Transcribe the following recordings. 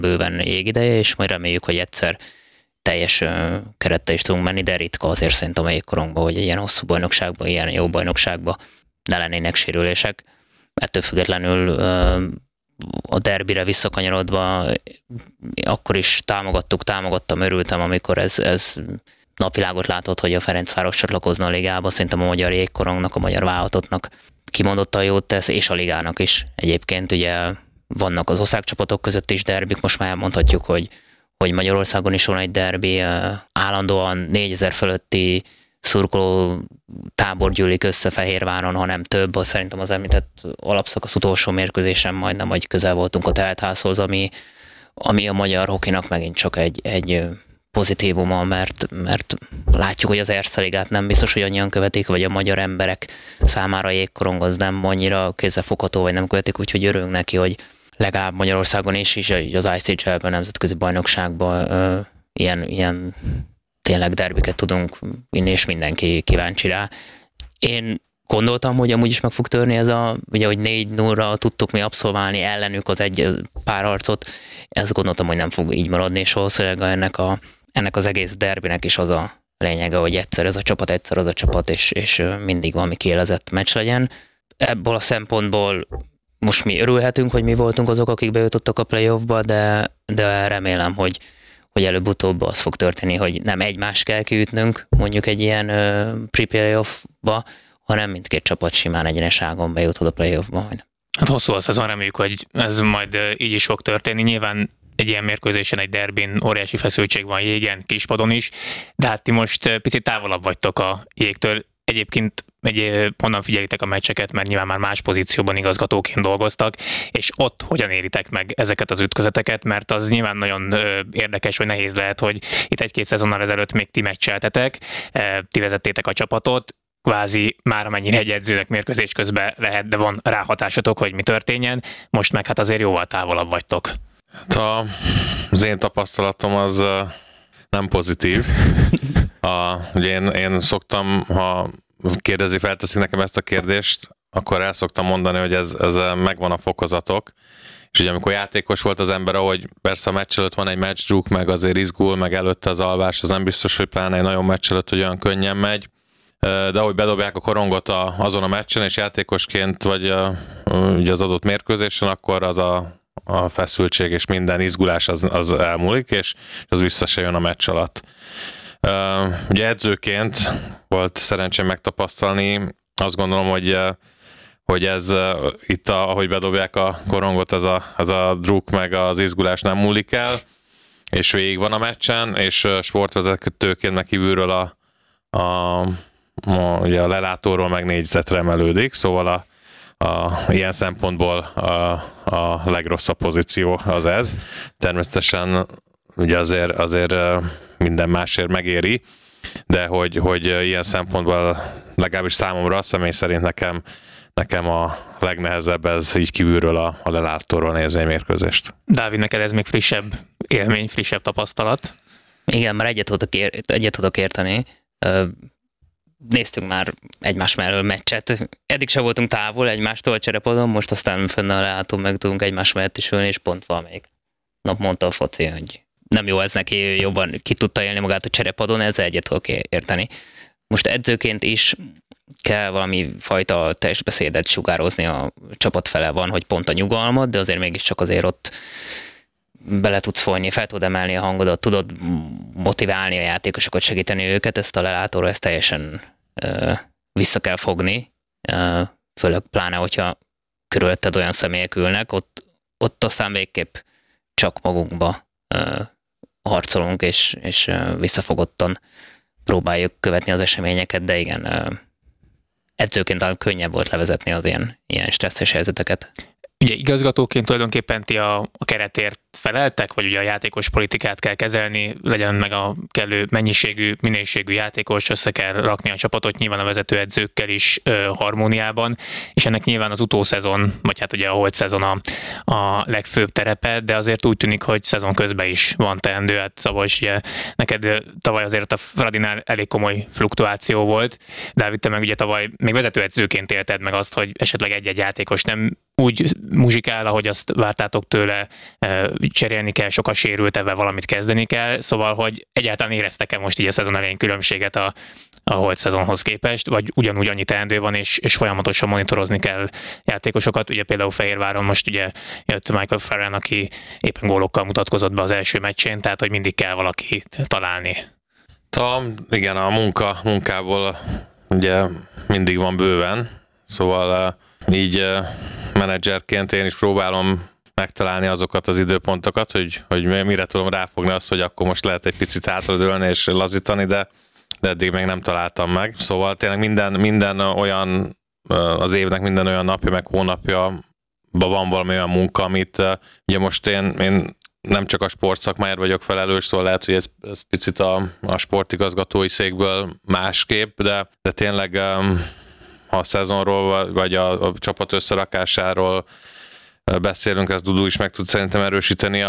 bőven jégideje, és majd reméljük, hogy egyszer teljes kerettel is tudunk menni, de ritka azért szerintem a jégkorunkban, hogy ilyen hosszú bajnokságban, ilyen jó bajnokságban ne lennének sérülések. Ettől függetlenül a derbire visszakanyarodva akkor is támogattam, örültem, amikor ez napvilágot látott, hogy a Ferencváros csatlakozna a ligába. Szerintem a magyar jégkorongnak, a magyar válogatottnak kimondottan jót tesz, és a ligának is. Egyébként ugye vannak az országcsapatok között is derbik, most már elmondhatjuk, hogy Magyarországon is van egy derbi, állandóan 4000 fölötti szurkoló tábor gyűlik össze Fehérváron, hanem több. Szerintem az említett alapszakasz utolsó mérkőzésen majdnem, vagy közel voltunk a teltházhoz, ami a magyar hokinak megint csak egy pozitívuma, mert látjuk, hogy az Erste ligát nem biztos, hogy annyian követik, vagy a magyar emberek számára a jégkorong az nem annyira kézzelfogható, vagy nem követik, úgyhogy örülünk neki, hogy legalább Magyarországon is az ICHL-ben, nemzetközi bajnokságban ilyen tényleg derbiket tudunk vinni, és mindenki kíváncsi rá. Én gondoltam, hogy amúgy is meg fog törni ugye, hogy 4-0-ra tudtuk mi abszolválni ellenük az egy pár harcot, ezt gondoltam, hogy nem fog így maradni, és valószínűleg ennek az egész derbinek is az a lényege, hogy egyszer ez a csapat, és mindig valami kiélezett meccs legyen. Ebből a szempontból most mi örülhetünk, hogy mi voltunk azok, akik bejutottak a playoffba, de remélem, hogy előbb-utóbb az fog történni, hogy nem egymást kell kiütnünk mondjuk egy ilyen pre-playoffba, hanem mindkét csapat simán egyeneságon bejut a playoffba majd. Hát hosszú a szezon, reméljük, hogy ez majd így is fog történni. Nyilván egy ilyen mérkőzésen, egy derbin óriási feszültség van jégen, kispadon is, de hát ti most picit távolabb vagytok a jégtől. Egyébként honnan figyelitek a meccseket, mert nyilván már más pozícióban igazgatóként dolgoztak, és ott hogyan éritek meg ezeket az ütközeteket, mert az nyilván nagyon érdekes, vagy nehéz lehet, hogy itt egy-két szezonnal ezelőtt még ti meccseltetek, ti vezettétek a csapatot, kvázi már amennyire egy edzőnek mérkőzés közben lehet, de van ráhatásotok, hogy mi történjen, most meg hát azért jóval távolabb vagytok. Hát az én tapasztalatom az nem pozitív. Ugye én szoktam, ha felteszik nekem ezt a kérdést, akkor el szoktam mondani, hogy ez megvan a fokozatok, és ugye amikor játékos volt az ember, ahogy persze a meccs előtt van egy meccsdruk, meg azért izgul, meg előtte az alvás, az nem biztos, hogy pláne egy nagyon meccs előtt, hogy olyan könnyen megy, de ahogy bedobják a korongot azon a meccsen, és játékosként vagy ugye az adott mérkőzésen, akkor az a feszültség és minden izgulás az elmúlik, és az vissza se jön a meccs alatt. Ugye edzőként volt szerencsém megtapasztalni, azt gondolom, hogy ez itt, ahogy bedobják a korongot, az a druk meg az izgulás nem múlik el, és végig van a meccsen, és sportvezetőként meg kívülről ugye a lelátóról meg négyzetre emelődik, szóval ilyen szempontból a legrosszabb pozíció az ez. Természetesen ugye azért minden másért megéri, de hogy ilyen szempontból legalábbis számomra, személy szerint nekem a legnehezebb ez így kívülről a lelátóról nézni a mérkőzést. Dávid, neked ez még frissebb élmény, frissebb tapasztalat? Igen, már egyet tudok érteni. Néztünk már egymás mellől meccset. Eddig se voltunk távol egymástól a cserepadon, most aztán fönn a lelátón meg tudunk egymás mellett is ülni, és pont valamelyik nap mondta a foci, hogy nem jó ez neki, jobban ki tudta élni magát a cserepadon, ezzel egyet tudok érteni. Most edzőként is kell valami fajta testbeszédet sugározni a csapat fele, van, hogy pont a nyugalmat, de azért mégiscsak azért ott bele tudsz folyni, fel tudod emelni a hangodat, tudod motiválni a játékosokat, segíteni őket, ezt a lelátóra ezt teljesen vissza kell fogni, főleg pláne, hogyha körülötted olyan személyek ülnek, ott aztán végképp csak magunkba harcolunk, és visszafogottan próbáljuk követni az eseményeket, de igen, edzőként talán könnyebb volt levezetni az ilyen stresszes helyzeteket. Ugye igazgatóként tulajdonképpen ti a keretért feleltek, vagy ugye a játékos politikát kell kezelni, legyen meg a kellő mennyiségű, minőségű játékos, össze kell rakni a csapatot, nyilván a vezetőedzőkkel is harmóniában, és ennek nyilván az utószezon, vagy hát ugye a holt szezon a legfőbb terepe, de azért úgy tűnik, hogy szezon közben is van teendő, hát Szabolcs, ugye neked tavaly azért a Fradinál elég komoly fluktuáció volt, Dávid, te meg ugye tavaly még vezetőedzőként élted meg azt, hogy esetleg egy-egy játékos nem úgy muzsikál, ahogy azt vártátok tőle, cserélni kell, sokat sérült, ebben valamit kezdeni kell, szóval, hogy egyáltalán éreztek-e most így a szezon elején különbséget a holt szezonhoz képest, vagy ugyanúgy annyi teendő van, és folyamatosan monitorozni kell játékosokat. Ugye például Fehérváron most ugye jött Michael Ferran, aki éppen gólokkal mutatkozott be az első meccsén, tehát hogy mindig kell valakit találni. Igen, a munkából ugye mindig van bőven, szóval így menedzserként én is próbálom megtalálni azokat az időpontokat, hogy mire tudom ráfogni azt, hogy akkor most lehet egy picit hátradőlni és lazítani, de eddig még nem találtam meg. Szóval tényleg minden olyan, az évnek minden olyan napja, meg hónapja van valami olyan munka, amit ugye most én nem csak a sportszakmáért vagyok felelős, szóval lehet, hogy ez picit a sportigazgatói székből másképp, de tényleg ha a szezonról vagy a csapat összerakásáról beszélünk, ezt Dudu is meg tud szerintem erősíteni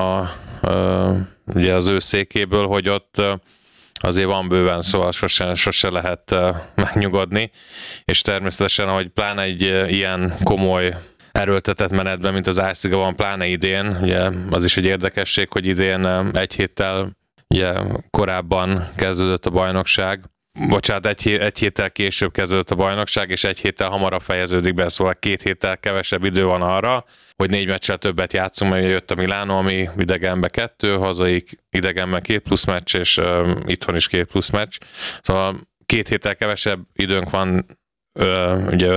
ugye az ő székéből, hogy ott azért van bőven, szóval sose lehet megnyugodni, és természetesen, hogy pláne egy ilyen komoly erőltetett menetben, mint az Ice Liga van, pláne idén, ugye az is egy érdekesség, hogy idén egy héttel ugye korábban kezdődött a bajnokság, egy héttel később kezdődött a bajnokság, és egy héttel hamarabb fejeződik be, szóval 2 héttel kevesebb idő van arra, hogy 4 meccsel többet játszunk, mert jött a Milano, ami idegenben 2, hazai idegenben 2 plusz meccs, és itthon is 2 plusz meccs. Szóval 2 héttel kevesebb időnk van, ugye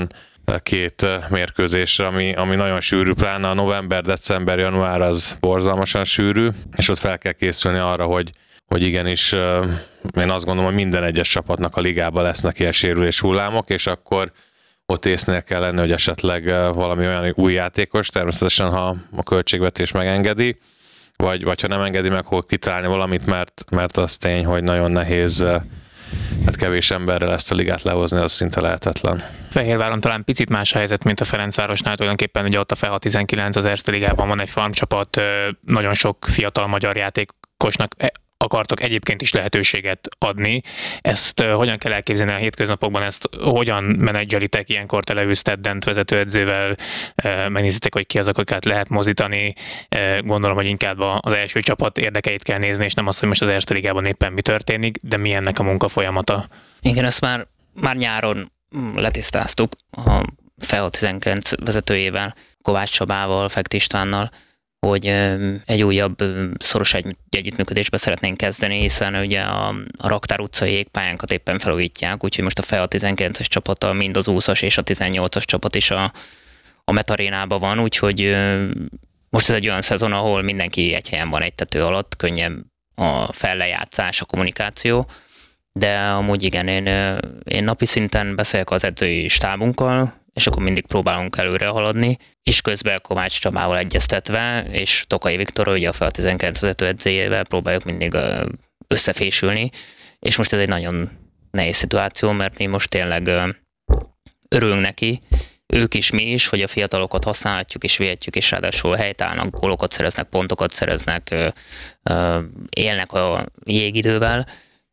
52 mérkőzésre, ami nagyon sűrű, pláne a november, december, január az borzalmasan sűrű, és ott fel kell készülni arra, hogy igenis, én azt gondolom, hogy minden egyes csapatnak a ligában lesznek ilyen sérülés hullámok, és akkor ott észnél kell lenni, hogy esetleg valami olyan új játékos, természetesen ha a költségvetés megengedi, vagy ha nem engedi meg, hogy kitalálni valamit, mert az tény, hogy nagyon nehéz, hát kevés emberrel ezt a ligát lehozni, az szinte lehetetlen. Fehérváron talán picit más a helyzet, mint a Ferencvárosnál, tulajdonképpen ugye ott a FEHA 19 az Erste Ligában van egy farmcsapat, nagyon sok fiatal magyar játékosnak akartok egyébként is lehetőséget adni. Ezt hogyan kell elképzelni a hétköznapokban, ezt hogyan menedzselitek, ilyenkor te leülsz Teddent vezetőedzővel, megnézitek, hogy ki azok, akiket lehet mozdítani. Gondolom, hogy inkább az első csapat érdekeit kell nézni, és nem az, hogy most az Erste Ligában éppen mi történik, de mi ennek a munka folyamata. Igen, ezt már nyáron letisztáztuk a FEHA 19 vezetőjével, Kovács Csabával, Fekt Istvánnal, hogy egy újabb szoros együttműködésbe szeretnénk kezdeni, hiszen ugye a Raktár utcai jégpályánkat éppen felújítják, úgyhogy most a FEHA 19-es csapata, mind az 20-as és a 18-as csapat is a Metarénában van, úgyhogy most ez egy olyan szezon, ahol mindenki egy helyen van egy tető alatt, könnyebb a fellejátszás, a kommunikáció, de amúgy igen, én napi szinten beszélek az edzői stábunkkal, és akkor mindig próbálunk előre haladni, és közben Kovács Csabával egyeztetve, és Tokai Viktor, ugye a FEHA 19 vezetőedzőjével próbáljuk mindig összefésülni, és most ez egy nagyon nehéz szituáció, mert mi most tényleg örülünk neki, ők is, mi is, hogy a fiatalokat használhatjuk és vihetjük, és ráadásul helytállnak, gólokat szereznek, pontokat szereznek, élnek a jégidővel,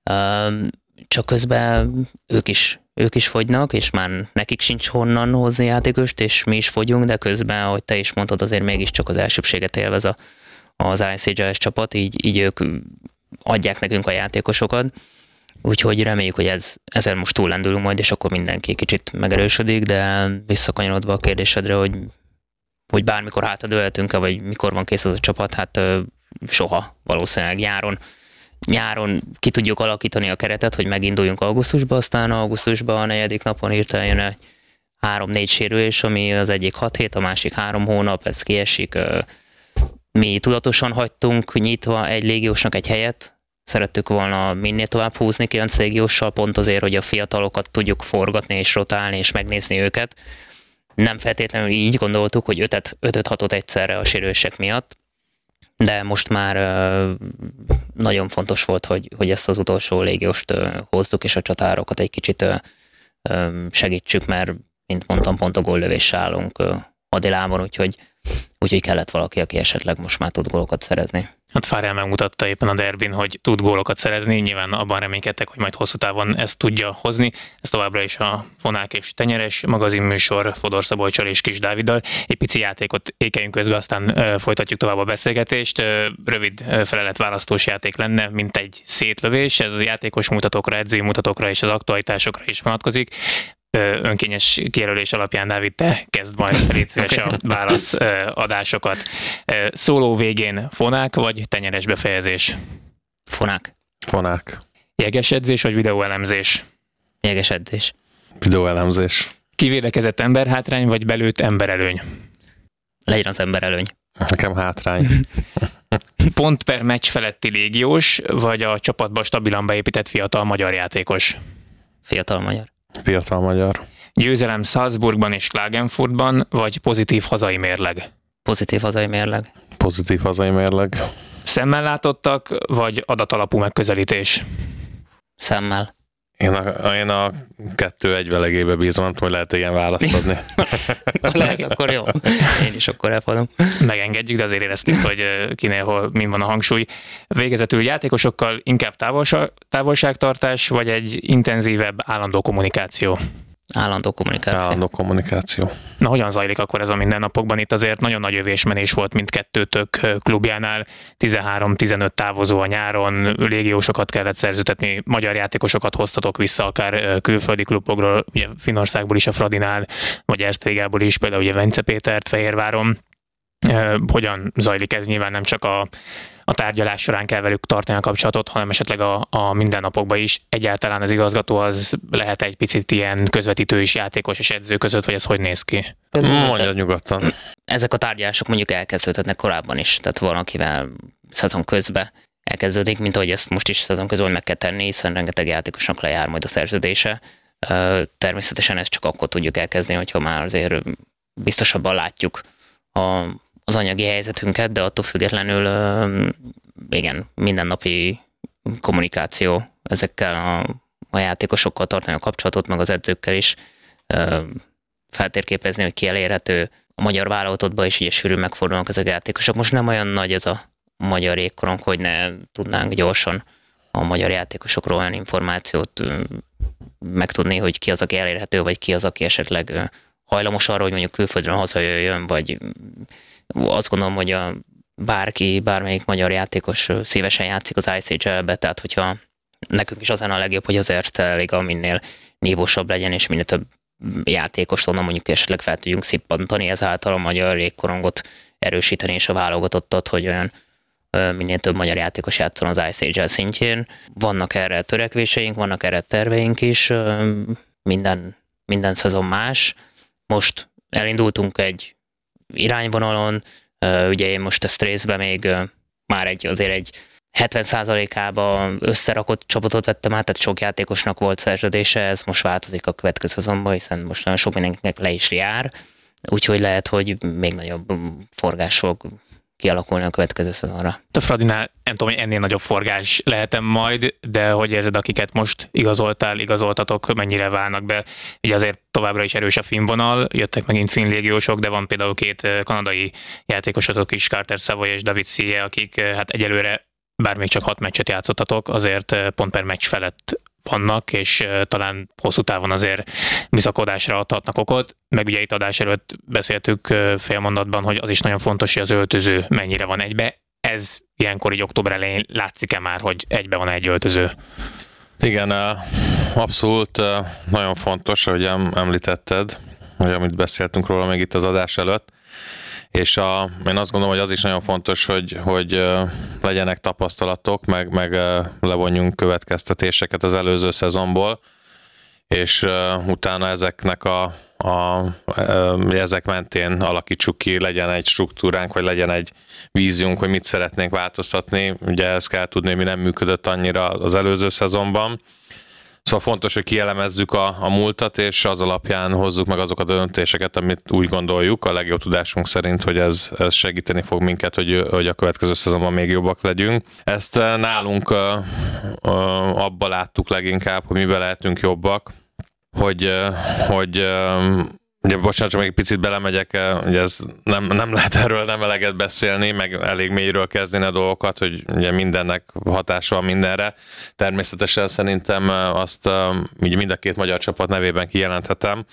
csak közben ők is fogynak, és már nekik sincs honnan hozni játékost, és mi is fogyunk, de közben, ahogy te is mondtad, azért mégiscsak az elsőbséget élvez az ICJS csapat, így ők adják nekünk a játékosokat, úgyhogy reméljük, hogy ezzel most túllendülünk majd, és akkor mindenki kicsit megerősödik, de visszakanyarodva a kérdésedre, hogy bármikor hátradőlhetünk-e, vagy mikor van kész az a csapat, hát soha valószínűleg nyáron ki tudjuk alakítani a keretet, hogy meginduljunk augusztusba, aztán augusztusban a 4. napon hirtelen jön egy 3-4 sérülés, ami az egyik 6 hét, a másik 3 hónap, ez kiesik. Mi tudatosan hagytunk nyitva egy légiósnak egy helyet, szerettük volna minél tovább húzni 9 légióssal, pont azért, hogy a fiatalokat tudjuk forgatni és rotálni és megnézni őket. Nem feltétlenül így gondoltuk, hogy 5-6-ot egyszerre a sérülések miatt, de most már nagyon fontos volt, hogy ezt az utolsó légióst hozzuk, és a csatárokat egy kicsit segítsük, mert, mint mondtam, pont a góllövéssel állunk Adilában, úgyhogy úgyhogy kellett valaki, aki esetleg most már tud gólokat szerezni. Hát Farrell megmutatta éppen a derbin, hogy tud gólokat szerezni, nyilván abban reménykedtek, hogy majd hosszú távon ezt tudja hozni. Ez továbbra is a Fonák és Tenyeres magazinműsor Fodor Szabolccsal és Kis Dáviddal. Egy pici játékot ékeljünk közben, aztán folytatjuk tovább a beszélgetést. Rövid felelet-választós játék lenne, mint egy szétlövés. Ez a játékos mutatókra, edzői mutatókra és az aktualitásokra is vonatkozik. Önkényes kijelölés alapján, Dávid, te kezd majd, légy szíves a válaszadásokat. Szóló végén Fonák vagy Tenyeres befejezés? Fonák. Fonák. Jeges edzés vagy videóelemzés? Jeges edzés. Videóelemzés. Kivédekezett emberhátrány vagy belőtt emberelőny? Legyen az emberelőny. Nekem hátrány. Pont per meccs feletti légiós, vagy a csapatba stabilan beépített fiatal magyar játékos? Fiatal magyar. Fiatal magyar. Győzelem Salzburgban és Klagenfurtban, vagy pozitív hazai mérleg? Pozitív hazai mérleg. Pozitív hazai mérleg. Szemmel látottak, vagy adatalapú megközelítés? Szemmel. Én a 2-1 velegébe bízom, nem tudom, hogy lehet ilyen választ adni. Lehet, akkor jó. Én is akkor elfogadom. Megengedjük, de azért éreztük, hogy kinél hol min van a hangsúly. Végezetül játékosokkal inkább távolságtartás, vagy egy intenzívebb állandó kommunikáció? Állandó kommunikáció. Állandó kommunikáció. Na, hogyan zajlik akkor ez a mindennapokban? Itt azért nagyon nagy övésmenés volt mindkettőtök klubjánál. 13-15 távozó a nyáron, légiósokat kellett szerződtetni, magyar játékosokat hoztatok vissza, akár külföldi klubokról, ugye Finnországból is a Fradinál, vagy Erztvégából is, például ugye Vence Pétert Fehérváron. Hogyan zajlik ez? Nyilván nem csak a tárgyalás során kell velük tartani a kapcsolatot, hanem esetleg a mindennapokban is. Egyáltalán az igazgató az lehet egy picit ilyen közvetítő is játékos és edző között, vagy ez hogy néz ki? Mondja nyugodtan. Ezek a tárgyalások mondjuk elkezdődhetnek korábban is, tehát van, akivel szezon közben elkezdődik, mint ahogy ezt most is szezon közben meg kell tenni, hiszen rengeteg játékosnak lejár majd a szerződése. Természetesen ezt csak akkor tudjuk elkezdeni, hogyha már azért biztosabban látjuk az anyagi helyzetünket, de attól függetlenül igen, mindennapi kommunikáció ezekkel a játékosokkal tartani a kapcsolatot, meg az edzőkkel is feltérképezni, hogy ki elérhető. A magyar válogatottban is ugye sűrűn megfordulnak ezek a játékosok. Most nem olyan nagy ez a magyar jégkorong, hogy ne tudnánk gyorsan a magyar játékosokról olyan információt megtudni, hogy ki az, aki elérhető, vagy ki az, aki esetleg hajlamos arra, hogy mondjuk külföldről hazajöjjön, vagy azt gondolom, hogy bármelyik magyar játékos szívesen játszik az ICHL-be, tehát hogyha nekünk is az lenne a legjobb, hogy azért a liga minél nívósabb legyen, és minél több játékos onnan mondjuk esetleg fel tudjunk szippantani, ezáltal a magyar jégkorongot erősíteni, és a válogatottat, hogy olyan minél több magyar játékos játszon az ICHL szintjén. Vannak erre törekvéseink, vannak erre terveink is, minden szezon más. Most elindultunk egy irányvonalon, ugye én most ezt részben még már egy 70%-ába összerakott csapatot vettem át, tehát sok játékosnak volt szerződése, ez most változik a következő szezonban, hiszen most nagyon sok mindenkinek le is jár, úgyhogy lehet, hogy még nagyobb forgás fog kialakulni a következő szezonra. A Fradinál nem tudom, hogy ennél nagyobb forgás lehetem majd, de hogy érzed, akiket most igazoltatok, mennyire válnak be? Ugye azért továbbra is erős a finn vonal, jöttek megint finn légiósok, de van például 2 kanadai játékosotok is, Carter Savoy és David Sille, akik hát egyelőre bár még csak 6 meccset játszottatok, azért pont per meccs felett vannak, és talán hosszú távon azért bizakodásra adhatnak okot. Meg ugye itt adás előtt beszéltük félmondatban, hogy az is nagyon fontos, hogy az öltöző mennyire van egybe. Ez ilyenkor így október elején látszik-e már, hogy egybe van egy öltöző? Igen, abszolút nagyon fontos, ahogy említetted, hogy amit beszéltünk róla még itt az adás előtt, és én azt gondolom, hogy az is nagyon fontos, hogy legyenek tapasztalatok, meg levonjunk következtetéseket az előző szezonból, és utána ezeknek ezek mentén alakítsuk ki, legyen egy struktúránk, vagy legyen egy víziunk, hogy mit szeretnénk változtatni. Ugye ezt kell tudni, mi nem működött annyira az előző szezonban. Szóval fontos, hogy kielemezzük a múltat, és az alapján hozzuk meg azokat a döntéseket, amit úgy gondoljuk, a legjobb tudásunk szerint, hogy ez segíteni fog minket, hogy a következő szezonban még jobbak legyünk. Ezt nálunk abba láttuk leginkább, hogy miben lehetünk jobbak, hogy ugye bocsánat, csak még egy picit belemegyek, ugye ez nem lehet erről nem eleget beszélni, meg elég mélyről kezdeni a dolgokat, hogy ugye mindennek hatása van mindenre. Természetesen szerintem azt így mind a két magyar csapat nevében kijelenthetem,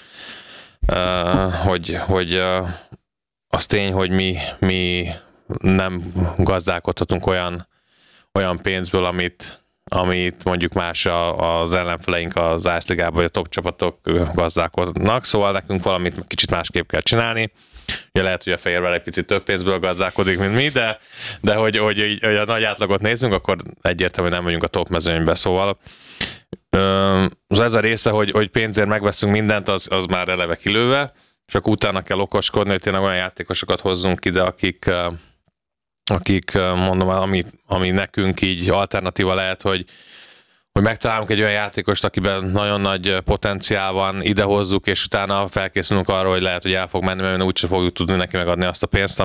hogy az tény, hogy mi nem gazdálkodhatunk olyan pénzből, amit mondjuk más az ellenfeleink az Ice Ligában, vagy a top csapatok gazdálkodnak, szóval nekünk valamit kicsit másképp kell csinálni. Ugye lehet, hogy a Fehérvár egy picit több pénzből gazdálkodik, mint mi, de hogy a nagy átlagot nézzünk, akkor egyértelműen nem vagyunk a top mezőnybe, szóval ez a része, hogy pénzért megveszünk mindent, az már eleve kilőve, csak utána kell okoskodni, hogy tényleg olyan játékosokat hozzunk ide, akik mondom, ami nekünk így alternatíva lehet, hogy megtalálunk egy olyan játékost, akiben nagyon nagy potenciál van, idehozzuk, és utána felkészülünk arra, hogy lehet, hogy el fog menni, mert úgyse fogjuk tudni neki megadni azt a pénzt,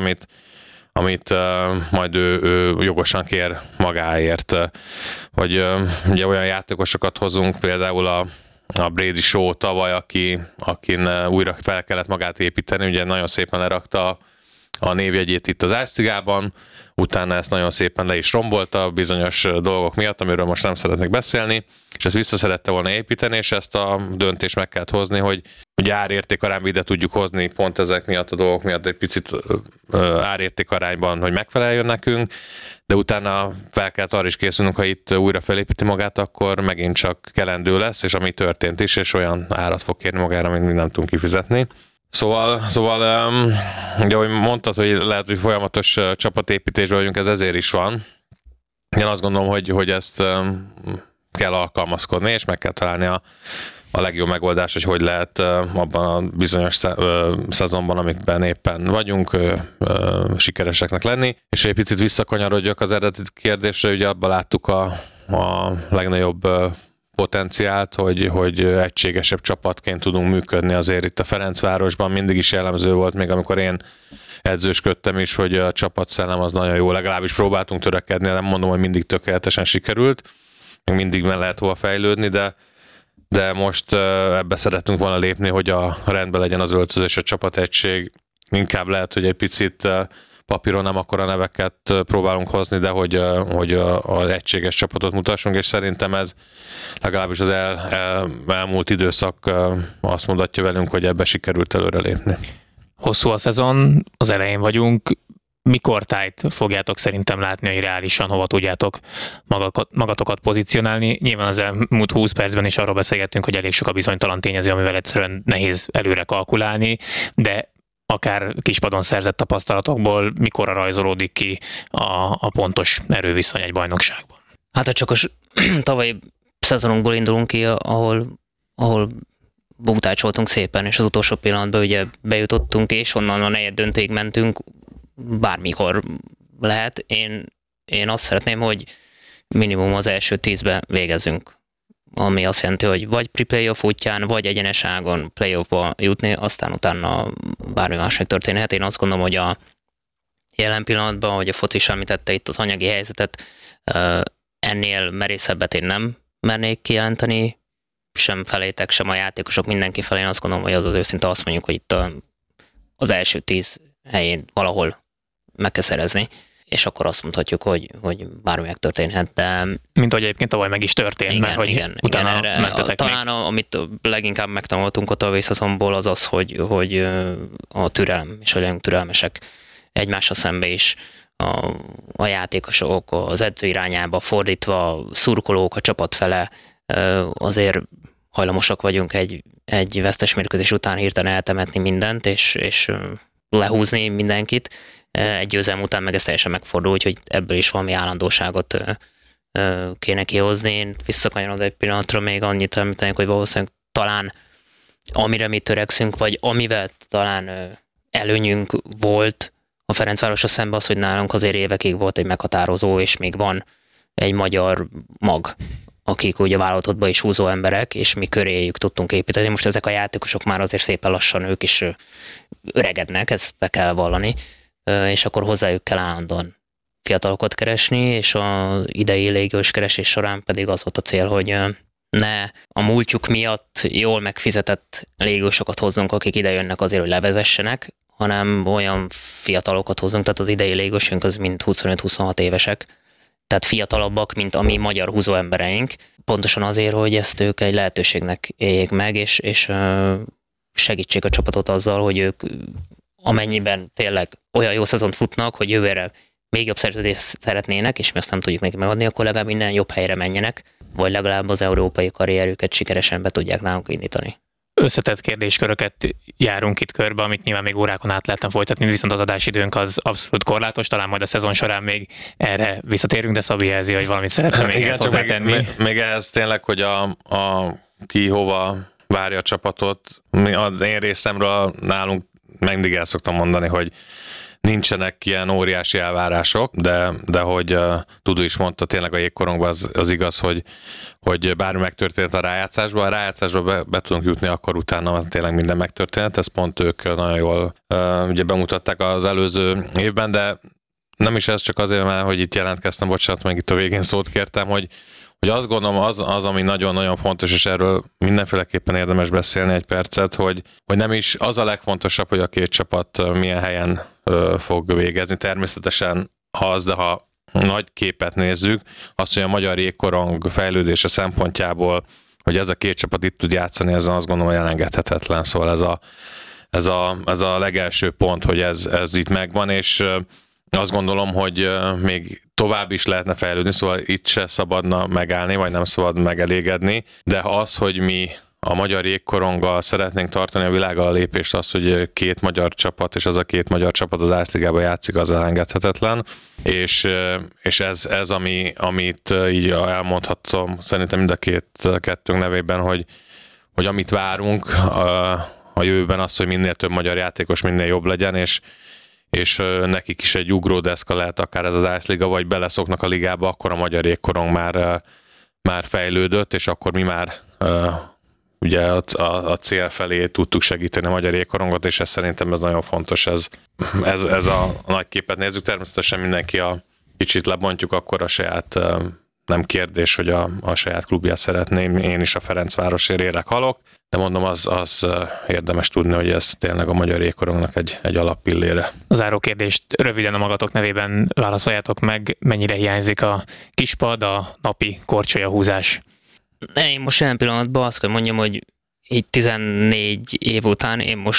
amit majd ő jogosan kér magáért. Vagy ugye olyan játékosokat hozunk, például a Brady Shaw tavaly, akin újra fel kellett magát építeni, ugye nagyon szépen lerakta a névjegyét itt az Ice Ligában, utána ezt nagyon szépen le is rombolta bizonyos dolgok miatt, amiről most nem szeretnék beszélni, és ezt vissza szerette volna építeni, és ezt a döntést meg kellett hozni, hogy árértékarányban ide tudjuk hozni pont ezek miatt a dolgok miatt egy picit árértékarányban, hogy megfeleljen nekünk, de utána fel kellett arra is készülnünk, ha itt újra felépíti magát, akkor megint csak kelendő lesz, és ami történt is, és olyan árat fog kérni magára, amit mi nem tudunk kifizetni. Szóval ugye, ahogy mondtad, hogy lehet, hogy folyamatos csapatépítésben vagyunk, ez ezért is van. Én azt gondolom, hogy ezt kell alkalmazkodni, és meg kell találni a legjobb megoldás, hogy lehet abban a bizonyos szezonban, amikben éppen vagyunk, sikereseknek lenni. És egy picit visszakanyarodjak az eredeti kérdésre, ugye abban láttuk a legnagyobb potenciált, hogy egységesebb csapatként tudunk működni azért itt a Ferencvárosban. Mindig is jellemző volt, még amikor én edzősködtem is, hogy a csapatszellem az nagyon jó, legalábbis próbáltunk törekedni, nem mondom, hogy mindig tökéletesen sikerült, még mindig lehet hova fejlődni, de most ebbe szeretünk volna lépni, hogy a rendben legyen az öltözés, a csapategység, inkább lehet, hogy egy picit papíron nem akkora neveket próbálunk hozni, de hogy az egységes csapatot mutassunk, és szerintem ez legalábbis az elmúlt időszak azt mondatja velünk, hogy ebbe sikerült előrelépni. Hosszú a szezon, az elején vagyunk. Mikor tájt fogjátok szerintem látni, hogy reálisan hova tudjátok magatokat pozícionálni? Nyilván az elmúlt 20 percben is arról beszélgettünk, hogy elég sok a bizonytalan tényező, amivel egyszerűen nehéz előre kalkulálni, de akár kispadon szerzett tapasztalatokból mikorra rajzolódik ki a pontos erőviszony egy bajnokságban? Hát ha csak a tavalyi szezonunkból indulunk ki, ahol buktácsoltunk szépen, és az utolsó pillanatban ugye bejutottunk, és onnan a negyed döntőig mentünk, bármikor lehet. Én azt szeretném, hogy minimum az első 10-be végezzünk. Ami azt jelenti, hogy vagy pre-playoff útján, vagy egyenes ágon playoffba jutni, aztán utána bármi más megtörténhet. Én azt gondolom, hogy a jelen pillanatban, hogy a foci is említette itt az anyagi helyzetet, ennél merészebbet én nem mernék kijelenteni, sem felétek, sem a játékosok, mindenki felé. Én azt gondolom, hogy az őszinte azt mondjuk, hogy itt az első 10 helyén valahol meg kell szerezni, és akkor azt mondhatjuk, hogy bármi megtörténhet, de... Mint ahogy egyébként tavaly meg is történt, igen, mert hogy igen, utána mentetek talán amit leginkább megtanultunk a tavalyi szezonból, az az, hogy a türelem, és hogy legyünk türelmesek egymással szembe is, a játékosok az edző irányába fordítva, szurkolók a csapat fele, azért hajlamosak vagyunk egy vesztes mérkőzés után hirtelen eltemetni mindent, és lehúzni mindenkit. Egy győzelem után meg ez teljesen megfordul, úgyhogy ebből is valami állandóságot kéne kihozni. Én visszakanyarodom egy pillanatra, még annyit említenék, hogy valószínűleg talán amire mi törekszünk, vagy amivel talán előnyünk volt a Ferencvárosra szemben az, hogy nálunk azért évekig volt egy meghatározó, és még van egy magyar mag, akik ugye válogatottban is húzó emberek, és mi köréjük tudtunk építeni. Most ezek a játékosok már azért szépen lassan ők is öregednek, ezt be kell vallani, és akkor hozzájuk kell állandóan fiatalokat keresni, és az idei légiós keresés során pedig az volt a cél, hogy ne a múltjuk miatt jól megfizetett légosokat hozzunk, akik ide jönnek azért, hogy levezessenek, hanem olyan fiatalokat hozunk, tehát az idei légosunk az mind 25-26 évesek, tehát fiatalabbak, mint a mi magyar húzóembereink, pontosan azért, hogy ezt ők egy lehetőségnek éljék meg, és segítsék a csapatot azzal, hogy ők amennyiben tényleg olyan jó szezont futnak, hogy jövőre még jobb szerződést szeretnének, és mi azt nem tudjuk neki megadni, akkor legalább minden jobb helyre menjenek, vagy legalább az európai karrierüket sikeresen be tudják nálunk indítani. Összetett kérdésköröket járunk itt körbe, amit nyilván még órákon át lehetne folytatni, viszont az adásidőnk az abszolút korlátos, talán majd a szezon során még erre visszatérünk, de Szabi jelzi, hogy valamit szeretne még ezt hozzátenni. Még ehhez tényleg, hogy ki hova várja a csapatot. Az én részemről nálunk mindig el szoktam mondani, hogy nincsenek ilyen óriási elvárások, de hogy Dudu is mondta, tényleg a jégkorongban az igaz, hogy bármi megtörtént a rájátszásban. A rájátszásba be tudunk jutni, akkor utána tényleg minden megtörtént. Ezt pont ők nagyon jól ugye bemutatták az előző évben, de nem is ez csak azért, mert hogy itt jelentkeztem, bocsánat, meg itt a végén szót kértem, hogy azt gondolom az, ami nagyon-nagyon fontos, és erről mindenféleképpen érdemes beszélni egy percet, hogy nem is az a legfontosabb, hogy a két csapat milyen helyen fog végezni. Természetesen az, de ha nagy képet nézzük, azt, hogy a magyar jégkorong fejlődése szempontjából, hogy ez a két csapat itt tud játszani, ez azt gondolom, hogy elengedhetetlen. Szóval ez a legelső pont, hogy ez itt megvan, és azt gondolom, hogy még tovább is lehetne fejlődni, szóval itt se szabadna megállni, vagy nem szabad megelégedni, de az, hogy mi a magyar jégkoronggal szeretnénk tartani a világgal a lépést, az, hogy két magyar csapat, és az a két magyar csapat az Ászligában játszik, az elengedhetetlen, és ez amit így elmondhatom, szerintem mind a kettőnk nevében, hogy amit várunk a jövőben az, hogy minél több magyar játékos minél jobb legyen, és nekik is egy ugródeszka lehet akár ez az Ászliga, vagy beleszoknak a ligába, akkor a magyar jégkorong már fejlődött, és akkor mi már ugye a cél felé tudtuk segíteni a magyar jégkorongot, és ez szerintem ez nagyon fontos, ez a nagy képet nézzük. Természetesen mindenki kicsit lebontjuk, akkor a saját, nem kérdés, hogy a saját klubját szeretném, én is a Ferencvárosért élek, halok, de mondom, az érdemes tudni, hogy ez tényleg a magyar jégkorongnak egy alappillére. A záró kérdést röviden a magatok nevében válaszoljátok meg, mennyire hiányzik a kispad, a napi korcsolyahúzás? Én most jelen pillanatban azt kell mondjam, hogy így 14 év után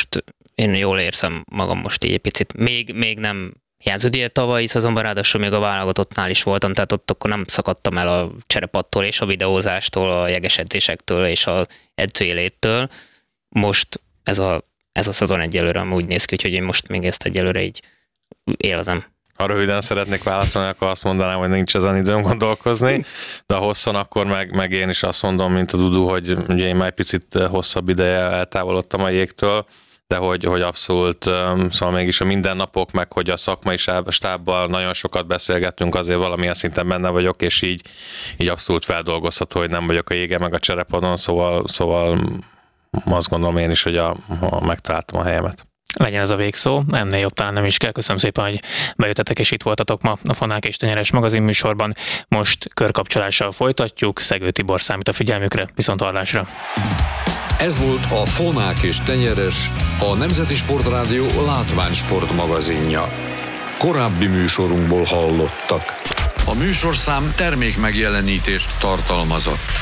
én jól érzem magam most így egy picit. Még nem hiányzott, ugye tavalyi szezonban ráadásul még a válogatottnál is voltam, tehát ott akkor nem szakadtam el a cserepattól és a videózástól, a jeges edzésektől és az edzőéléttől. Most ez a szezon egyelőre úgy néz ki, hogy én most még ezt egyelőre így élvezem. Ha röviden szeretnék válaszolni, akkor azt mondanám, hogy nincs ezen időm gondolkozni, de hosszan akkor meg én is azt mondom, mint a Dudu, hogy ugye én már egy picit hosszabb ideje eltávolodtam a jégtől, de hogy abszolút, szóval mégis a mindennapok, meg hogy a szakmai stábbal nagyon sokat beszélgettünk, azért valamilyen szinten benne vagyok, és így abszolút feldolgozható, hogy nem vagyok a jégen, meg a cserepadon, szóval azt gondolom én is, hogy megtaláltam a helyemet. Legyen ez a végszó, ennél jobb talán nem is kell. Köszönöm szépen, hogy bejöttetek és itt voltatok ma a Fonák és Tenyeres magazin műsorban. Most körkapcsolással folytatjuk, Szegő Tibor számít a figyelmükre, viszonthallásra. Ez volt a Fonák és Tenyeres, a Nemzeti Sportrádió látványsport magazinja. Korábbi műsorunkból hallottak. A műsorszám termékmegjelenítést tartalmazott.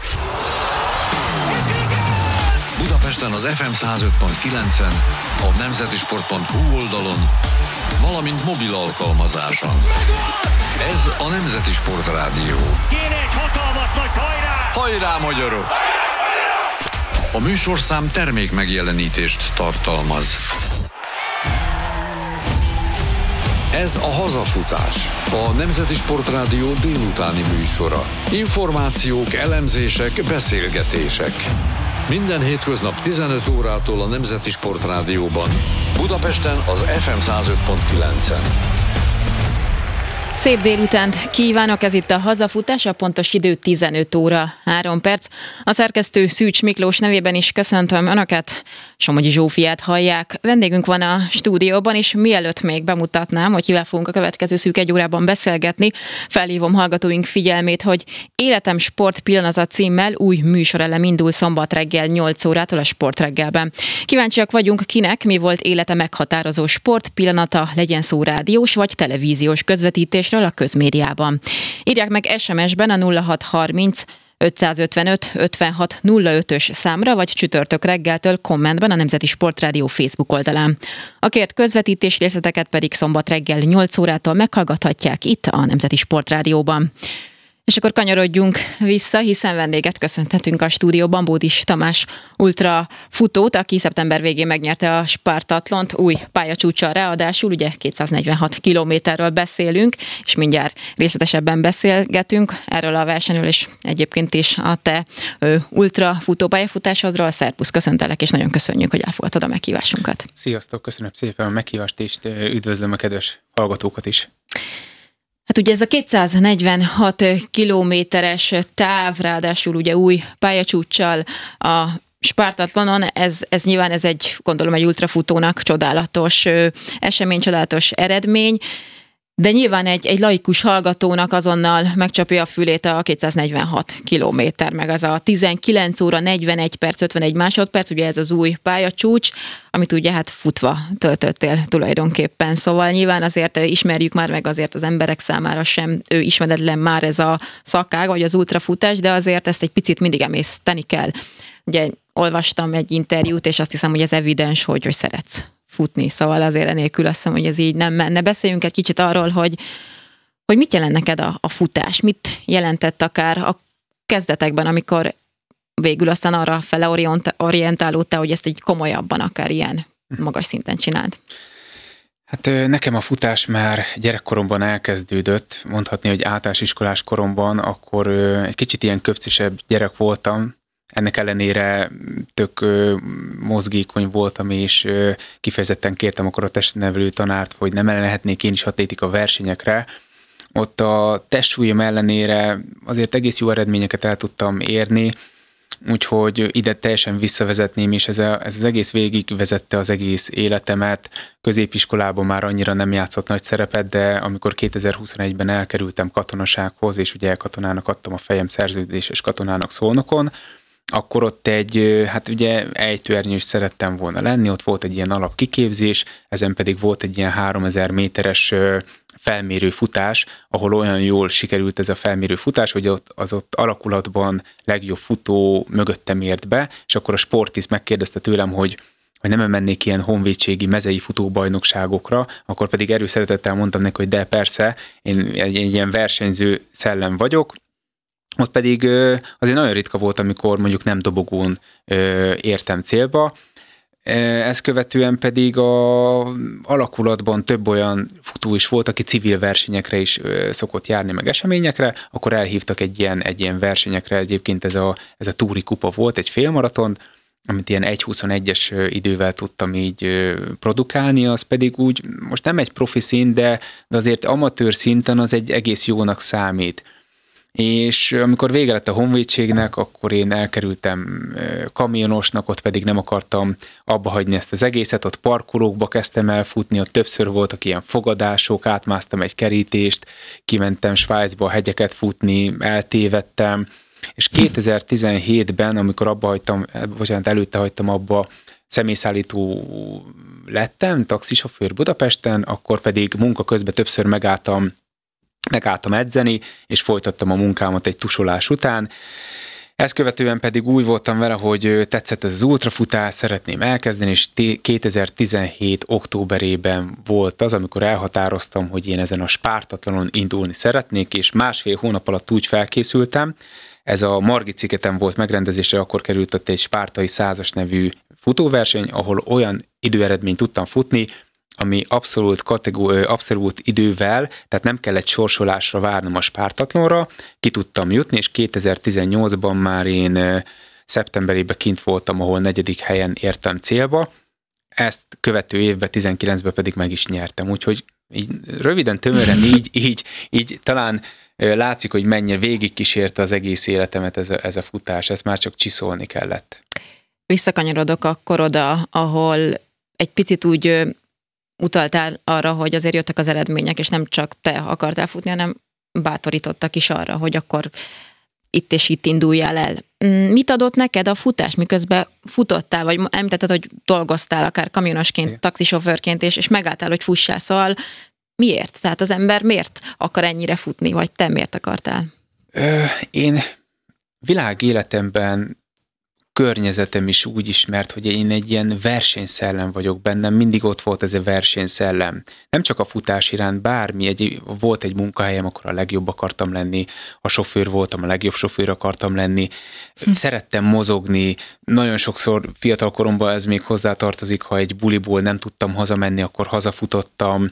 Budapesten az FM 105.9-en, a nemzetisport.hu oldalon, valamint mobil alkalmazáson. Ez a Nemzeti Sportrádió. Kéne egy hatalmas nagy hajrá! Hajrá, magyarok! A műsorszám termékmegjelenítést tartalmaz. Ez a Hazafutás, a Nemzeti Sportrádió délutáni műsora. Információk, elemzések, beszélgetések. Minden hétköznap 15 órától a Nemzeti Sportrádióban. Budapesten az FM 105.9-en. Szép délutánt kívánok, ez itt a Hazafutás, a pontos idő 15 óra 3 perc. A szerkesztő Szűcs Miklós nevében is köszöntöm Önöket, Somogyi Zsófiát hallják. Vendégünk van a stúdióban, és mielőtt még bemutatnám, hogy kivel fogunk a következő szűk egy órában beszélgetni, felhívom hallgatóink figyelmét, hogy Életem Sport Pillanata címmel új műsorelem indul szombat reggel 8 órától a Sportreggelben. Kíváncsiak vagyunk, kinek mi volt élete meghatározó sport pillanata, legyen szó rádiós vagy televíziós közvetítésről a közmédiában. Írják meg SMS-ben a 0630 555 56 05-ös számra, vagy csütörtök reggeltől kommentben a Nemzeti Sportrádió Facebook oldalán. A kért közvetítés részleteket pedig szombat reggel 8 órától meghallgathatják itt a Nemzeti Sportrádióban. És akkor kanyarodjunk vissza, hiszen vendéget köszönhetünk a stúdióban, Bódis Tamás ultrafutót, aki szeptember végén megnyerte a Spartatlont új pályacsúccsal, ráadásul ugye 246 kilométerről beszélünk, és mindjárt részletesebben beszélgetünk erről a versenyről, és egyébként is a te ultrafutó pályafutásodról. Szerbusz, köszöntelek, és nagyon köszönjük, hogy elfogadtad a meghívásunkat. Sziasztok, köszönöm szépen a meghívást, és üdvözlöm a kedves hallgatókat is. Hát ugye ez a 246 kilométeres táv, ráadásul ugye új pályacsúccsal a Spartatlonon, ez nyilván gondolom egy ultrafutónak csodálatos esemény, csodálatos eredmény, de nyilván egy laikus hallgatónak azonnal megcsapja a fülét a 246 kilométer, meg az a 19 óra 41 perc 51 másodperc, ugye ez az új pályacsúcs, amit ugye hát futva töltöttél tulajdonképpen. Szóval nyilván azért ismerjük már meg, azért az emberek számára sem ismeretlen már ez a szakág, vagy az ultrafutás, de azért ezt egy picit mindig emészteni kell. Ugye olvastam egy interjút, és azt hiszem, hogy ez evidens, hogy szeretsz futni, szóval azért enélkül azt hiszem, hogy ez így nem menne. Beszéljünk egy kicsit arról, hogy mit jelent neked a futás, mit jelentett akár a kezdetekben, amikor végül aztán arra fele orientálódtál, hogy ezt egy komolyabban akár ilyen magas szinten csináld. Hát nekem a futás már gyerekkoromban elkezdődött, mondhatni, hogy általános iskolás koromban, akkor egy kicsit ilyen köpcisebb gyerek voltam. Ennek ellenére tök mozgékony voltam, és kifejezetten kértem akkor a testnevelő tanárt, hogy nem elmehetnék én is atlétika versenyekre. Ott a testsúlyom ellenére azért egész jó eredményeket el tudtam érni, úgyhogy ide teljesen visszavezetném, és ez az egész végig vezette az egész életemet. Középiskolában már annyira nem játszott nagy szerepet, de amikor 2021-ben elkerültem katonasághoz, és ugye katonának adtam a fejem szerződéses katonának Szolnokon, akkor ott hát ugye ejtőernyős szerettem volna lenni, ott volt egy ilyen alapkiképzés, ezen pedig volt egy ilyen 3000 méteres felmérő futás, ahol olyan jól sikerült ez a felmérő futás, hogy az ott alakulatban legjobb futó mögöttem ért be, és akkor a sportiszt megkérdezte tőlem, hogy nem mennék ilyen honvédségi mezei futóbajnokságokra, akkor pedig erőszeretettel mondtam neki, hogy de persze, én egy ilyen versenyző szellem vagyok. Ott pedig azért nagyon ritka volt, amikor mondjuk nem dobogón értem célba. Ezt követően pedig a alakulatban több olyan futó is volt, aki civil versenyekre is szokott járni, meg eseményekre, akkor elhívtak egy ilyen versenyekre, egyébként ez a Túri kupa volt, egy félmaraton, amit ilyen 1:21-es idővel tudtam így produkálni, az pedig úgy, most nem egy profi szint, de azért amatőr szinten az egy egész jónak számít. És amikor vége lett a honvédségnek, akkor én elkerültem kamionosnak, ott pedig nem akartam abba hagyni ezt az egészet, ott parkolókba kezdtem el futni, ott többször voltak ilyen fogadások, átmásztam egy kerítést, kimentem Svájcba a hegyeket futni, eltévedtem, és 2017-ben, amikor előtte hagytam abba, személyszállító lettem, taxisofőr Budapesten, akkor pedig munka közben többször megálltam edzeni, és folytattam a munkámat egy tusolás után. Ezt követően pedig úgy voltam vele, hogy tetszett ez az ultrafutás, szeretném elkezdeni, és 2017 októberében volt az, amikor elhatároztam, hogy én ezen a Spartatlonon indulni szeretnék, és 1,5 hónap alatt úgy felkészültem. Ez a Margit szigeten volt megrendezésre, akkor került ott egy spártai 100-as nevű futóverseny, ahol olyan időeredményt tudtam futni, ami abszolút idővel, tehát nem kellett sorsolásra várnom a Spartatlonra, ki tudtam jutni, és 2018-ban már én szeptemberében kint voltam, ahol 4. helyen értem célba. Ezt követő évben, 19-ben pedig meg is nyertem, úgyhogy így röviden, tömören így talán látszik, hogy mennyire végigkísérte az egész életemet ez a futás, ezt már csak csiszolni kellett. Visszakanyarodok akkor oda, ahol egy picit úgy utaltál arra, hogy azért jöttek az eredmények, és nem csak te akartál futni, hanem bátorítottak is arra, hogy akkor itt és itt induljál el. Mit adott neked a futás, miközben futottál, vagy említetted, hogy dolgoztál akár kamionosként, taxisofőrként, és megálltál, hogy fussál, szóval miért? Tehát az ember miért akar ennyire futni, vagy te miért akartál? Én világéletemben környezetem is úgy ismert, hogy én egy ilyen versenyszellem vagyok bennem, mindig ott volt ez a versenyszellem. Nem csak a futás iránt, volt egy munkahelyem, akkor a legjobb akartam lenni, a sofőr voltam, a legjobb sofőr akartam lenni, szerettem mozogni, nagyon sokszor fiatal koromban ez még hozzátartozik, ha egy buliból nem tudtam hazamenni, akkor hazafutottam,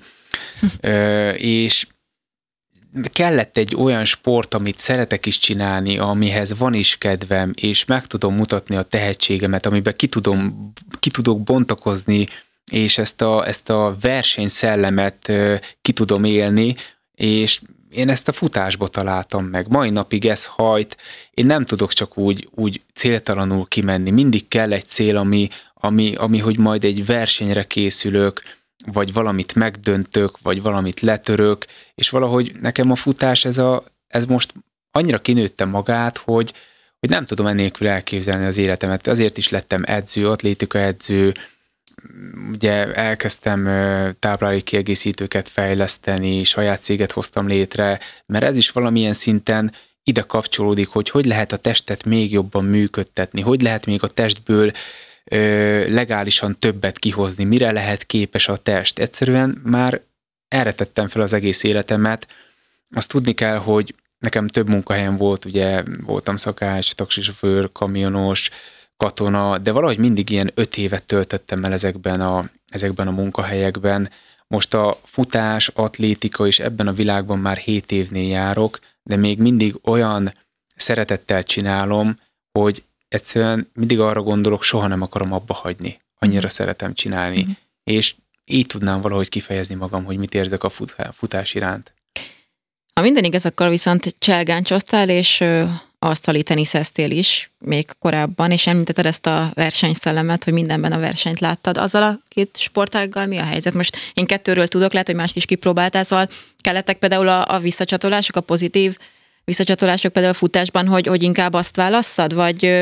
és kellett egy olyan sport, amit szeretek is csinálni, amihez van is kedvem, és meg tudom mutatni a tehetségemet, amiben ki tudok bontakozni, és ezt a versenyszellemet ki tudom élni, és én ezt a futásba találtam meg. Mai napig ez hajt, én nem tudok csak úgy céltalanul kimenni. Mindig kell egy cél, ami hogy majd egy versenyre készülök, vagy valamit megdöntök, vagy valamit letörök, és valahogy nekem a futás ez most annyira kinőtte magát, hogy nem tudom ennélkül elképzelni az életemet. Azért is lettem edző, atlétika edző, ugye elkezdtem táplálék kiegészítőket fejleszteni, saját céget hoztam létre, mert ez is valamilyen szinten ide kapcsolódik, hogy lehet a testet még jobban működtetni, hogy lehet még a testből legálisan többet kihozni, mire lehet képes a test. Egyszerűen már erre tettem fel az egész életemet. Azt tudni kell, hogy nekem több munkahelyem volt, ugye voltam szakács, taxisofőr, kamionos, katona, de valahogy mindig ilyen 5 évet töltöttem el ezekben a munkahelyekben. Most a futás, atlétika és ebben a világban már 7 évnél járok, de még mindig olyan szeretettel csinálom, hogy egyszerűen mindig arra gondolok, soha nem akarom abba hagyni. Annyira szeretem csinálni. És így tudnám valahogy kifejezni magam, hogy mit érzek a futás iránt. Ha minden igaz, akkor viszont cselgáncsoztál, és asztali teniszeztél is még korábban, és említetted ezt a versenyszellemet, hogy mindenben a versenyt láttad. Azzal a 2 sportággal mi a helyzet? Most én 2-ről tudok, lehet, hogy mást is kipróbáltál, szóval kellettek például a visszacsatolások, a pozitív visszacsatolások például a futásban, hogy inkább azt válasszad, vagy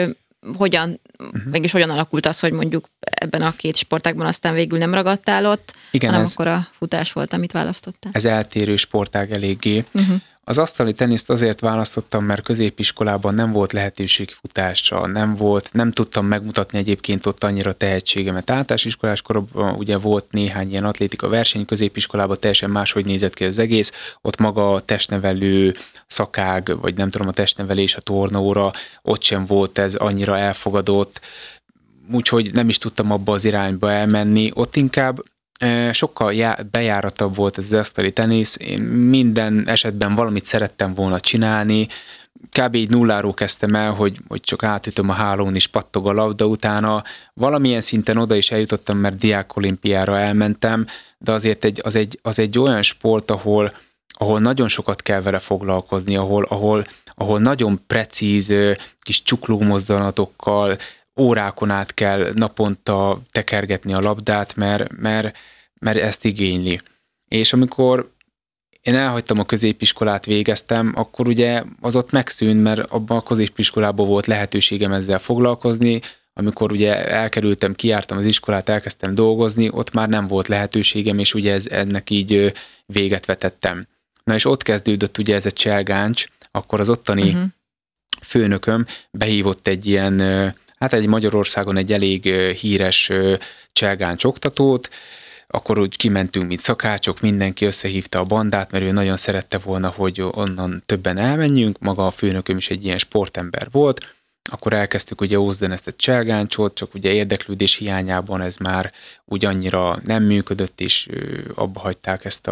mégis hogyan alakult az, hogy mondjuk ebben a 2 sportágban aztán végül nem ragadtál ott, igen, hanem akkor a futás volt, amit választottál? Ez eltérő sportág eléggé. Az asztali teniszt azért választottam, mert középiskolában nem volt lehetőség futásra, nem tudtam megmutatni egyébként ott annyira tehetségemet. Általános iskolás koromban ugye volt néhány ilyen atlétika verseny, középiskolában teljesen máshogy nézett ki az egész, ott maga a testnevelő szakág, vagy nem tudom, a testnevelés, a tornaóra, ott sem volt ez annyira elfogadott, úgyhogy nem is tudtam abba az irányba elmenni, ott inkább sokkal bejáratabb volt ez az asztali tenisz, én minden esetben valamit szerettem volna csinálni, kb. Így nulláról kezdtem el, hogy csak átütöm a hálón és pattog a labda, utána valamilyen szinten oda is eljutottam, mert diákolimpiára elmentem, de azért az egy olyan sport, ahol nagyon sokat kell vele foglalkozni, ahol nagyon precíz kis csukló mozdulatokkal, órákon át kell naponta tekergetni a labdát, mert ezt igényli. És amikor én elhagytam a középiskolát, végeztem, akkor ugye az ott megszűnt, mert abban a középiskolában volt lehetőségem ezzel foglalkozni, amikor ugye elkerültem, kijártam az iskolát, elkezdtem dolgozni, ott már nem volt lehetőségem, és ugye ennek így véget vetettem. Na és ott kezdődött ugye ez a cselgáncs, akkor az ottani főnököm behívott egy ilyen, egy Magyarországon egy elég híres cselgáncs oktatót, akkor úgy kimentünk, mint szakácsok, mindenki összehívta a bandát, mert ő nagyon szerette volna, hogy onnan többen elmenjünk, maga a főnököm is egy ilyen sportember volt, akkor elkezdtük ugye ózdani ezt a cselgáncsot, csak ugye érdeklődés hiányában ez már úgy annyira nem működött, és abba hagyták ezt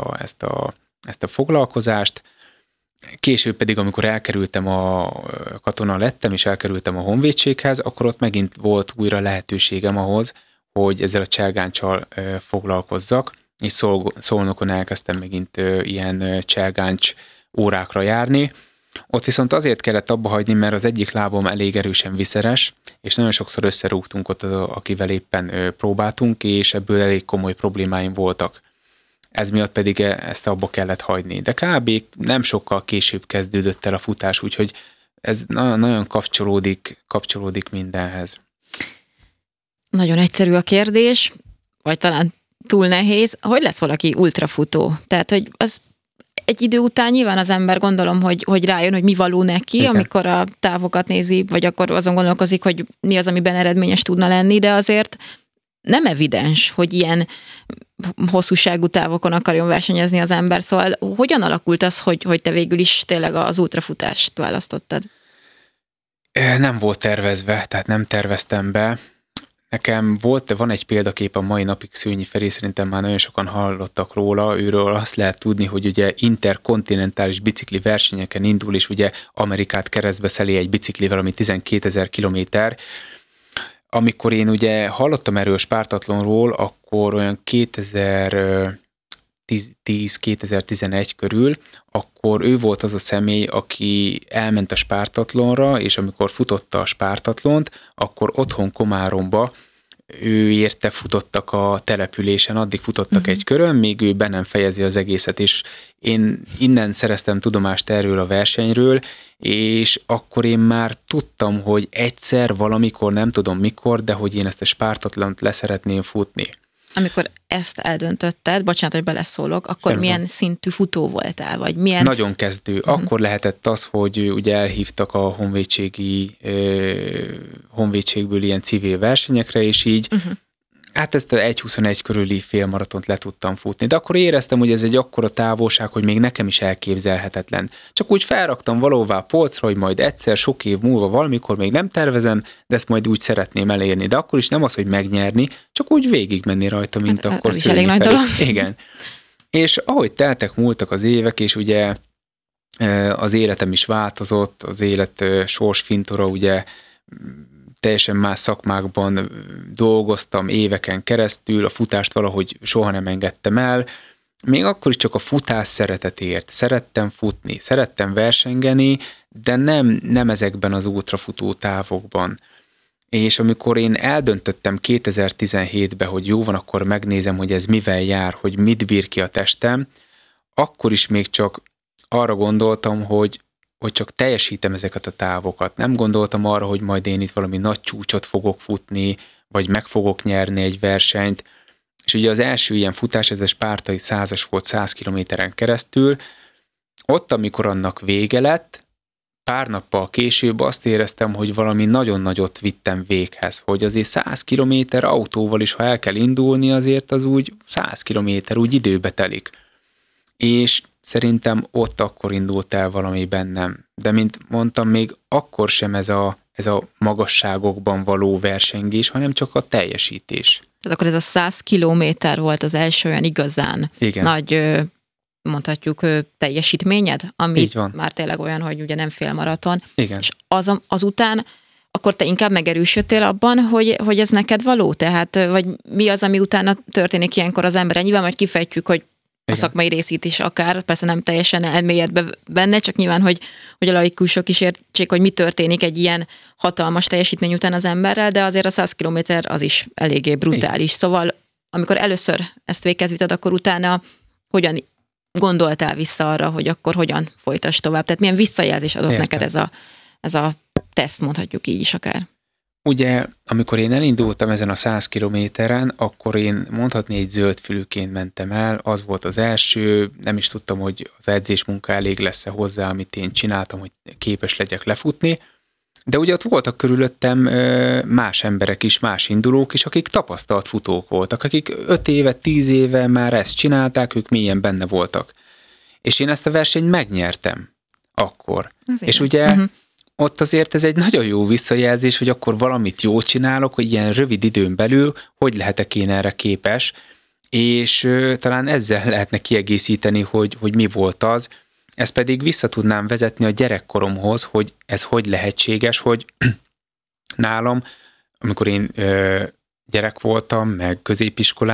a foglalkozást. Később pedig, amikor elkerültem katona lettem, és elkerültem a honvédséghez, akkor ott megint volt újra lehetőségem ahhoz, hogy ezzel a cselgáncsal foglalkozzak. és Szolnokon elkezdtem megint ilyen cselgáncs órákra járni. Ott viszont azért kellett abba hagyni, mert az egyik lábam elég erősen viszeres, és nagyon sokszor összerúgtunk ott, akivel éppen próbáltunk, és ebből elég komoly problémáim voltak. Ez miatt pedig ezt abba kellett hagyni. De kb. Nem sokkal később kezdődött el a futás, úgyhogy ez nagyon kapcsolódik mindenhez. Nagyon egyszerű a kérdés, vagy talán túl nehéz. Hogy lesz valaki ultrafutó? Tehát, hogy az egy idő után nyilván az ember gondolom, hogy rájön, hogy mi való neki, igen, amikor a távokat nézi, vagy akkor azon gondolkozik, hogy mi az, amiben eredményes tudna lenni, de azért nem evidens, hogy ilyen hosszúságú távokon akarjon versenyezni az ember. Szóval hogyan alakult az, hogy te végül is tényleg az ultrafutást választottad? Nem volt tervezve, tehát nem terveztem be. Nekem van egy példakép a mai napig, Szőnyi Feri, szerintem már nagyon sokan hallottak róla, őről azt lehet tudni, hogy ugye interkontinentális bicikli versenyeken indul, és ugye Amerikát keresztbe szeli egy biciklivel, ami 12 000 kilométer. Amikor én ugye hallottam erről Spártatlonról, akkor olyan 2010-2011 körül, akkor ő volt az a személy, aki elment a Spártatlonra, és amikor futotta a Spártatlont, akkor otthon Komáromba ő érte futottak a településen, addig futottak egy körön, még ő be nem fejezi az egészet, és én innen szereztem tudomást erről a versenyről, és akkor én már tudtam, hogy egyszer, valamikor, nem tudom mikor, de hogy én ezt a Spártatlont leszeretném futni. Amikor ezt eldöntötted, bocsánat, hogy beleszólok, akkor nem milyen tudom. Szintű futó voltál? Vagy milyen... Nagyon kezdő. Akkor lehetett az, hogy ugye elhívtak a honvédségből ilyen civil versenyekre, és így hát ezt a 1.21 körüli félmaratont le tudtam futni. De akkor éreztem, hogy ez egy akkora távolság, hogy még nekem is elképzelhetetlen. Csak úgy felraktam valahová polcra, hogy majd egyszer, sok év múlva valamikor még nem tervezem, de ezt majd úgy szeretném elérni. De akkor is nem az, hogy megnyerni, csak úgy végigmenni rajta, mint hát, akkor Szőnyi elég nagy dolog. Igen. És ahogy múltak az évek, és ugye az életem is változott, az élet sorsfintora, ugye teljesen más szakmákban dolgoztam éveken keresztül, a futást valahogy soha nem engedtem el, még akkor is csak a futás szeretetért. Szerettem futni, szerettem versengeni, de nem ezekben az ultrafutó távokban. És amikor én eldöntöttem 2017-ben, hogy jó van, akkor megnézem, hogy ez mivel jár, hogy mit bír ki a testem, akkor is még csak arra gondoltam, hogy csak teljesítem ezeket a távokat. Nem gondoltam arra, hogy majd én itt valami nagy csúcsot fogok futni, vagy meg fogok nyerni egy versenyt. És ugye az első ilyen futás, ez a spártai 100-as volt 100 kilométeren keresztül. Ott, amikor annak vége lett, pár nappal később azt éreztem, hogy valami nagyon nagyot vittem véghez, hogy azért 100 kilométer autóval is, ha el kell indulni, azért az úgy 100 kilométer úgy időbe telik. És szerintem ott akkor indult el valami bennem. De mint mondtam, még akkor sem ez a magasságokban való versengés, hanem csak a teljesítés. Tehát akkor ez a 100 kilométer volt az első olyan igazán nagy, mondhatjuk, teljesítményed, ami már tényleg olyan, hogy ugye nem félmaraton. Igen. És azután akkor te inkább megerősödtél abban, hogy ez neked való? Tehát, vagy mi az, ami utána történik ilyenkor az emberre? Nyilván majd kifejtjük, hogy a szakmai részét is akár, persze nem teljesen elmélyedve benne, csak nyilván, hogy a laikusok is értsék, hogy mi történik egy ilyen hatalmas teljesítmény után az emberrel, de azért a 100 kilométer az is eléggé brutális. Szóval, amikor először ezt végezvited, akkor utána hogyan gondoltál vissza arra, hogy akkor hogyan folytass tovább? Tehát milyen visszajelzés adott neked ez a teszt, mondhatjuk így is akár? Ugye, amikor én elindultam ezen a 100 kilométeren, akkor én mondhatni egy zöldfülűként mentem el, az volt az első, nem is tudtam, hogy az edzésmunka elég lesz-e hozzá, amit én csináltam, hogy képes legyek lefutni, de ugye ott voltak körülöttem más emberek is, más indulók is, akik tapasztalt futók voltak, akik 5 éve, 10 éve már ezt csinálták, ők mélyen benne voltak. És én ezt a versenyt megnyertem akkor. Azért. És ugye ott azért ez egy nagyon jó visszajelzés, hogy akkor valamit jól csinálok, hogy ilyen rövid időn belül, hogy lehetek én erre képes, és talán ezzel lehetne kiegészíteni, hogy mi volt az. Ezt pedig vissza tudnám vezetni a gyerekkoromhoz, hogy ez hogy lehetséges, hogy nálam, amikor én gyerek voltam, meg középiskolás,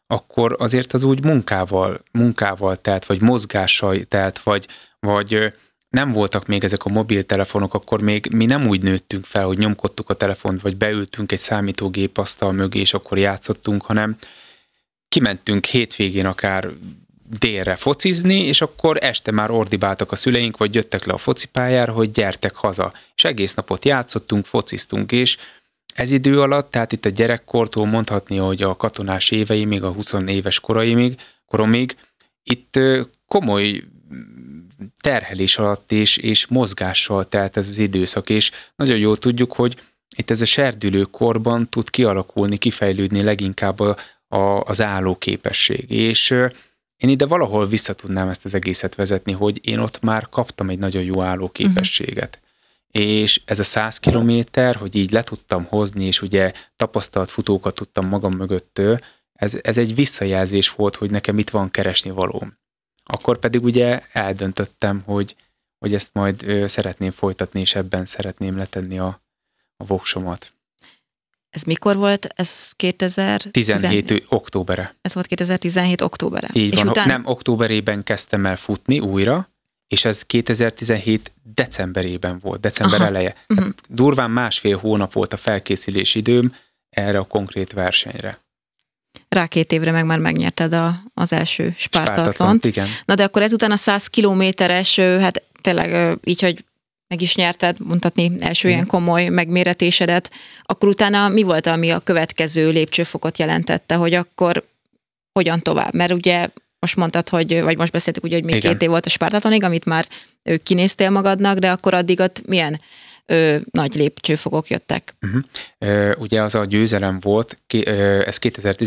akkor azért az úgy munkával telt, vagy mozgással telt, vagy nem voltak még ezek a mobiltelefonok, akkor még mi nem úgy nőttünk fel, hogy nyomkodtuk a telefont, vagy beültünk egy számítógép asztal mögé, és akkor játszottunk, hanem kimentünk hétvégén akár délre focizni, és akkor este már ordibáltak a szüleink, vagy jöttek le a focipályára, hogy gyertek haza. És egész napot játszottunk, fociztunk, és ez idő alatt, tehát itt a gyerekkortól mondhatni, hogy a katonás évei, még a 20 éves koromig, itt komoly terhelés alatt és mozgással telt ez az időszak, és nagyon jól tudjuk, hogy itt ez a serdülő korban tud kialakulni, kifejlődni leginkább az állóképesség. És én ide valahol vissza tudnám ezt az egészet vezetni, hogy én ott már kaptam egy nagyon jó állóképességet. És ez a 100 kilométer, hogy így le tudtam hozni, és ugye tapasztalt futókat tudtam magam mögött, ez egy visszajelzés volt, hogy nekem itt van keresni valóm. Akkor pedig ugye eldöntöttem, hogy ezt majd szeretném folytatni, és ebben szeretném letenni a voksomat. Ez mikor volt? Ez 2017 októbere. Ez volt 2017 októbere. Így és van, utána... nem októberében kezdtem el futni újra, és ez 2017 decemberében volt, december eleje. Hát durván 1,5 hónap volt a felkészülési időm erre a konkrét versenyre. Rá 2 évre meg már megnyerted az első Spártatlont. Igen. Na de akkor ezután a 100 kilométeres, hát tényleg így, hogy meg is nyerted, mondhatni első ilyen komoly megméretésedet, akkor utána mi volt, ami a következő lépcsőfokot jelentette, hogy akkor hogyan tovább? Mert ugye most mondtad, vagy most beszéltük ugye, hogy még 2 év volt a Spártatlonig, amit már kinéztél magadnak, de akkor addig ott milyen nagy lépcsőfokok jöttek? Ugye az a győzelem volt, ez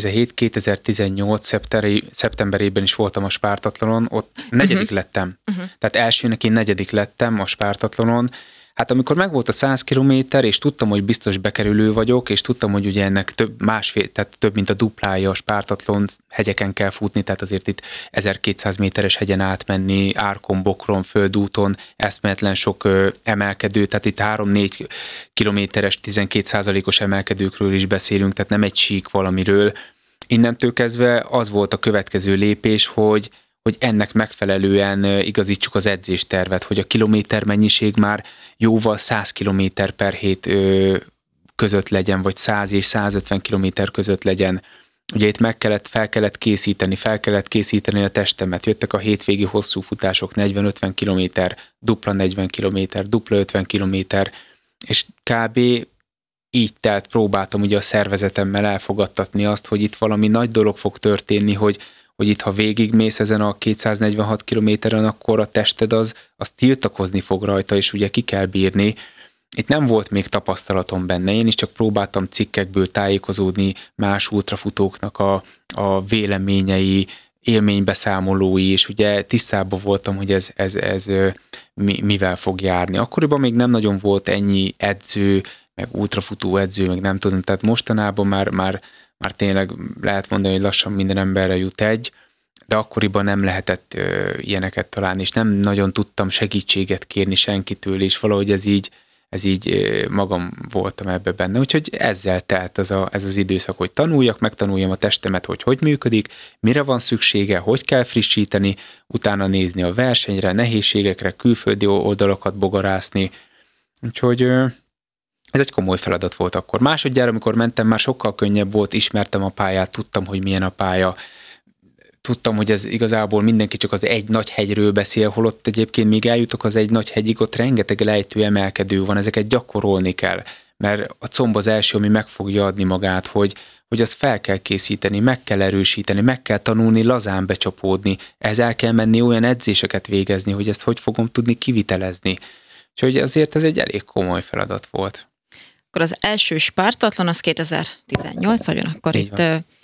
2017-2018 szeptemberében is voltam a Spártatlonon, ott 4. lettem. Tehát elsőnek én 4. lettem a Spártatlonon. Hát amikor megvolt a 100 kilométer, és tudtam, hogy biztos bekerülő vagyok, és tudtam, hogy ugye ennek több mint a duplája a Spártatlon, hegyeken kell futni, tehát azért itt 1200 méteres hegyen átmenni, árkon, bokron, földúton, eszméletlen sok emelkedő, tehát itt 3-4 kilométeres 12%-os emelkedőkről is beszélünk, tehát nem egy sík valamiről. Innentől kezdve az volt a következő lépés, hogy ennek megfelelően igazítsuk az edzéstervet, hogy a kilométer mennyiség már jóval 100 kilométer per hét között legyen, vagy 100 és 150 kilométer között legyen. Ugye itt fel kellett készíteni a testemet. Jöttek a hétvégi hosszú futások, 40-50 kilométer, dupla 40 kilométer, dupla 50 kilométer, és kb. Így próbáltam ugye a szervezetemmel elfogadtatni azt, hogy itt valami nagy dolog fog történni, hogy itt ha végigmész ezen a 246 kilométeren, akkor a tested az tiltakozni fog rajta, és ugye ki kell bírni. Itt nem volt még tapasztalatom benne, én is csak próbáltam cikkekből tájékozódni más ultrafutóknak a véleményei, élménybeszámolói, és ugye tisztában voltam, hogy ez mivel fog járni. Akkoriban még nem nagyon volt ennyi edző, meg ultrafutó edző, meg nem tudom, tehát mostanában már tényleg lehet mondani, hogy lassan minden emberre jut egy, de akkoriban nem lehetett ilyeneket találni, és nem nagyon tudtam segítséget kérni senkitől, és valahogy ez így magam voltam ebbe benne. Úgyhogy ezzel telt ez az időszak, hogy megtanuljam a testemet, hogy működik, mire van szüksége, hogy kell frissíteni, utána nézni a versenyre, nehézségekre, külföldi oldalakat bogarászni. Úgyhogy ez egy komoly feladat volt akkor. Másodjára, amikor mentem, már sokkal könnyebb volt, ismertem a pályát, tudtam, hogy milyen a pálya, tudtam, hogy ez igazából mindenki csak az egy nagy hegyről beszél, holott egyébként még eljutok az egy nagy hegyig, ott rengeteg lejtő emelkedő van, ezeket gyakorolni kell, mert a comb az első, ami meg fogja adni magát, hogy azt fel kell készíteni, meg kell erősíteni, meg kell tanulni lazán becsapódni, ehhez el kell menni olyan edzéseket végezni, hogy ezt hogy fogom tudni kivitelezni. Úgyhogy azért ez egy elég komoly feladat volt. Akkor az első Spártatlon az 2018, vagyon akkor itt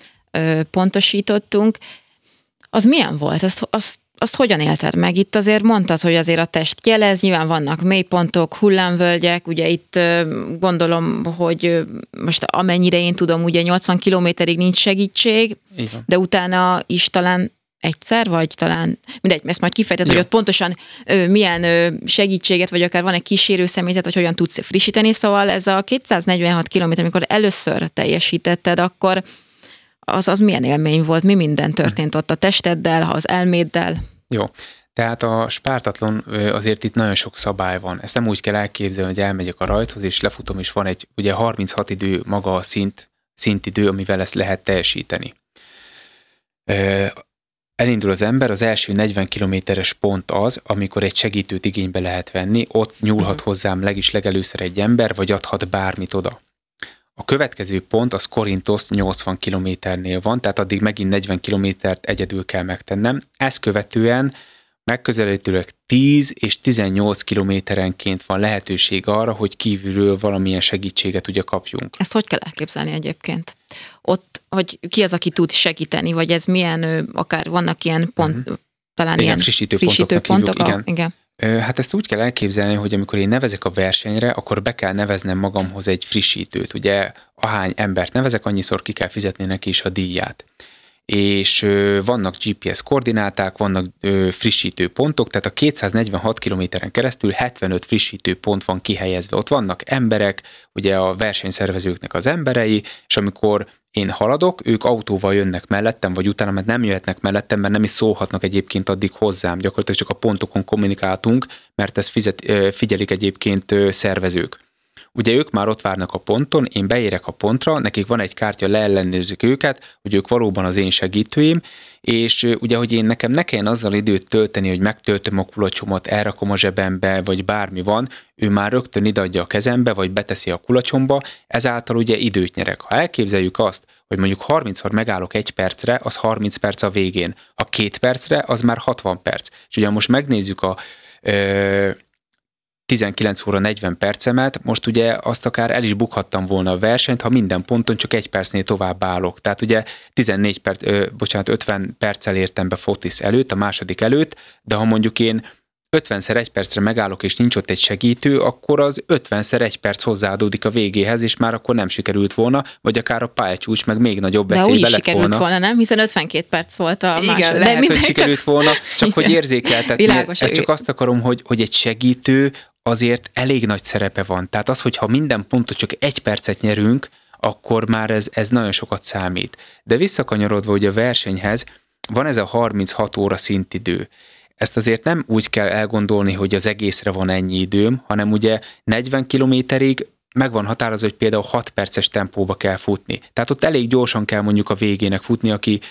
pontosítottunk. Az milyen volt? Azt hogyan élted meg? Itt azért mondtad, hogy azért a test jelez, nyilván vannak mélypontok, hullámvölgyek, ugye itt gondolom, hogy most amennyire én tudom, ugye 80 kilométerig nincs segítség, de utána is talán egyszer, vagy talán, mindegy, ezt majd kifejtett, hogy ott pontosan milyen segítséget, vagy akár van egy kísérő személyzet, vagy hogyan tudsz frissíteni, szóval ez a 246 kilométer, amikor először teljesítetted, akkor az milyen élmény volt, mi minden történt ott a testeddel, az elméddel? Jó. Tehát a spártatlon azért itt nagyon sok szabály van. Ezt nem úgy kell elképzelni, hogy elmegyek a rajthoz, és lefutom, és van egy ugye 36 idő maga a szintidő, amivel ezt lehet teljesíteni. Elindul az ember, az első 40 kilométeres pont az, amikor egy segítőt igénybe lehet venni, ott nyúlhat hozzám legelőször egy ember, vagy adhat bármit oda. A következő pont az Korintoszt 80 kilométernél van, tehát addig megint 40 kilométert egyedül kell megtennem. Ezt követően megközelítőleg 10 és 18 kilométerenként van lehetőség arra, hogy kívülről valamilyen segítséget ugye kapjunk. Ezt hogy kell elképzelni egyébként? Ott, hogy ki az, aki tud segíteni, vagy ez milyen, akár vannak ilyen pont, talán igen, ilyen frissítő pontok? Igen. Hát ezt úgy kell elképzelni, hogy amikor én nevezek a versenyre, akkor be kell neveznem magamhoz egy frissítőt. Ugye ahány embert nevezek, annyiszor ki kell fizetni neki is a díját. És vannak GPS koordináták, vannak frissítő pontok, tehát a 246 kilométeren keresztül 75 frissítő pont van kihelyezve. Ott vannak emberek, ugye a versenyszervezőknek az emberei, és amikor én haladok, ők autóval jönnek mellettem, vagy utána, mert nem jöhetnek mellettem, mert nem is szólhatnak egyébként addig hozzám. Gyakorlatilag csak a pontokon kommunikáltunk, mert ezt figyelik egyébként szervezők. Ugye ők már ott várnak a ponton, én beérek a pontra, nekik van egy kártya, leellenőrzik őket, hogy ők valóban az én segítőim, és ugye, hogy nekem ne kelljen azzal időt tölteni, hogy megtöltöm a kulacsomat, elrakom a zsebembe, vagy bármi van, ő már rögtön ideadja a kezembe, vagy beteszi a kulacsomba, ezáltal ugye időt nyerek. Ha elképzeljük azt, hogy mondjuk 30-szor megállok 1 percre, az 30 perc a végén. Ha 2 percre, az már 60 perc. És ugye most megnézzük a 19 óra 40 percemet, most ugye azt akár el is bukhattam volna a versenyt, ha minden ponton csak 1 percnél tovább állok. Tehát ugye 50 perccel értem be Fotis előtt, a második előtt, de ha mondjuk én 50-szer 1 percre megállok, és nincs ott egy segítő, akkor az 50-szer 1 perc hozzáadódik a végéhez, és már akkor nem sikerült volna, vagy akár a pályacsúcs meg még nagyobb veszélybe lett volna. De úgy sikerült volna, nem? Hiszen 52 perc volt a második. Igen, lehet, hogy sikerült volna, csak hogy érzékeltetni. Ezt csak azt akarom, hogy egy segítő azért elég nagy szerepe van. Tehát az, hogyha minden pontot csak 1 percet nyerünk, akkor már ez nagyon sokat számít. De visszakanyarodva ugye a versenyhez, van ez a 36 óra szintidő. Ezt azért nem úgy kell elgondolni, hogy az egészre van ennyi időm, hanem ugye 40 kilométerig meg van határozva, hogy például 6 perces tempóba kell futni. Tehát ott elég gyorsan kell mondjuk a végének futni,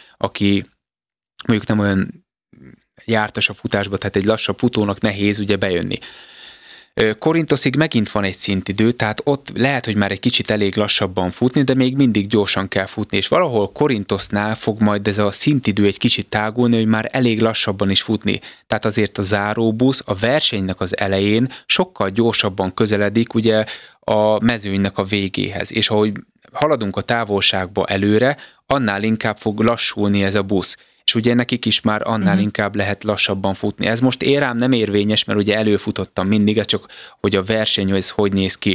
aki mondjuk nem olyan jártas a futásba, tehát egy lassabb futónak nehéz ugye bejönni. Korintoszig megint van egy szintidő, tehát ott lehet, hogy már egy kicsit elég lassabban futni, de még mindig gyorsan kell futni, és valahol Korintosznál fog majd ez a szintidő egy kicsit tágulni, hogy már elég lassabban is futni. Tehát azért a záróbusz a versenynek az elején sokkal gyorsabban közeledik ugye a mezőnynek a végéhez, és ahogy haladunk a távolságba előre, annál inkább fog lassulni ez a busz. És ugye nekik is már annál inkább lehet lassabban futni. Ez most érám nem érvényes, mert ugye előfutottam mindig, ez csak, hogy a verseny, ez hogy néz ki.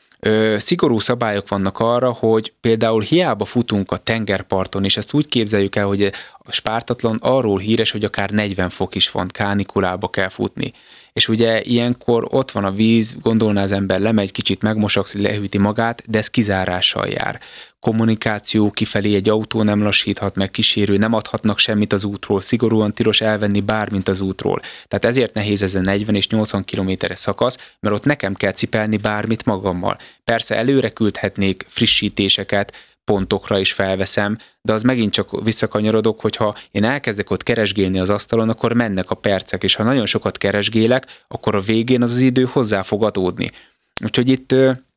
Szigorú szabályok vannak arra, hogy például hiába futunk a tengerparton, és ezt úgy képzeljük el, hogy a spártatlon arról híres, hogy akár 40 fok is van, kánikulába kell futni. És ugye ilyenkor ott van a víz, gondolná az ember, lemegy, kicsit megmosakszik, lehűti magát, de ez kizárással jár. Kommunikáció kifelé, egy autó nem lassíthat meg, kísérő, nem adhatnak semmit az útról, szigorúan tilos elvenni bármint az útról. Tehát ezért nehéz ez a 40 és 80 kilométeres szakasz, mert ott nekem kell cipelni bármit magammal. Persze előre küldhetnék frissítéseket, pontokra is felveszem, de az megint csak visszakanyarodok, hogyha én elkezdek ott keresgélni az asztalon, akkor mennek a percek, és ha nagyon sokat keresgélek, akkor a végén az idő hozzá fog adódni. Úgyhogy itt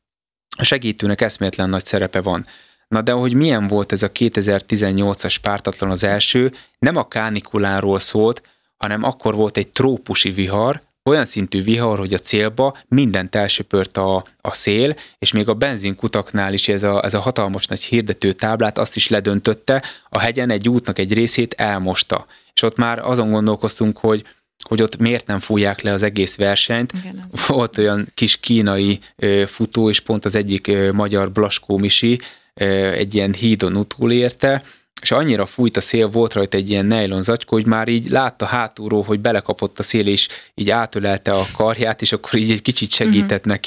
a segítőnek eszméletlen nagy szerepe van. Na de hogy milyen volt ez a 2018-as spártatlon az első, nem a kánikuláról szólt, hanem akkor volt egy trópusi vihar, olyan szintű vihar, hogy a célba mindent elsöpört a szél, és még a benzinkutaknál is ez a hatalmas nagy hirdető táblát azt is ledöntötte, a hegyen egy útnak egy részét elmosta. És ott már azon gondolkoztunk, hogy ott miért nem fújják le az egész versenyt. Igen, volt olyan kis kínai futó, és pont az egyik magyar Blaskó Misi egy ilyen hídon utolérte, és annyira fújt a szél, volt rajta egy ilyen nejlon zacskó, hogy már így látta hátulról, hogy belekapott a szél, és így átölelte a karját, és akkor így egy kicsit segített neki.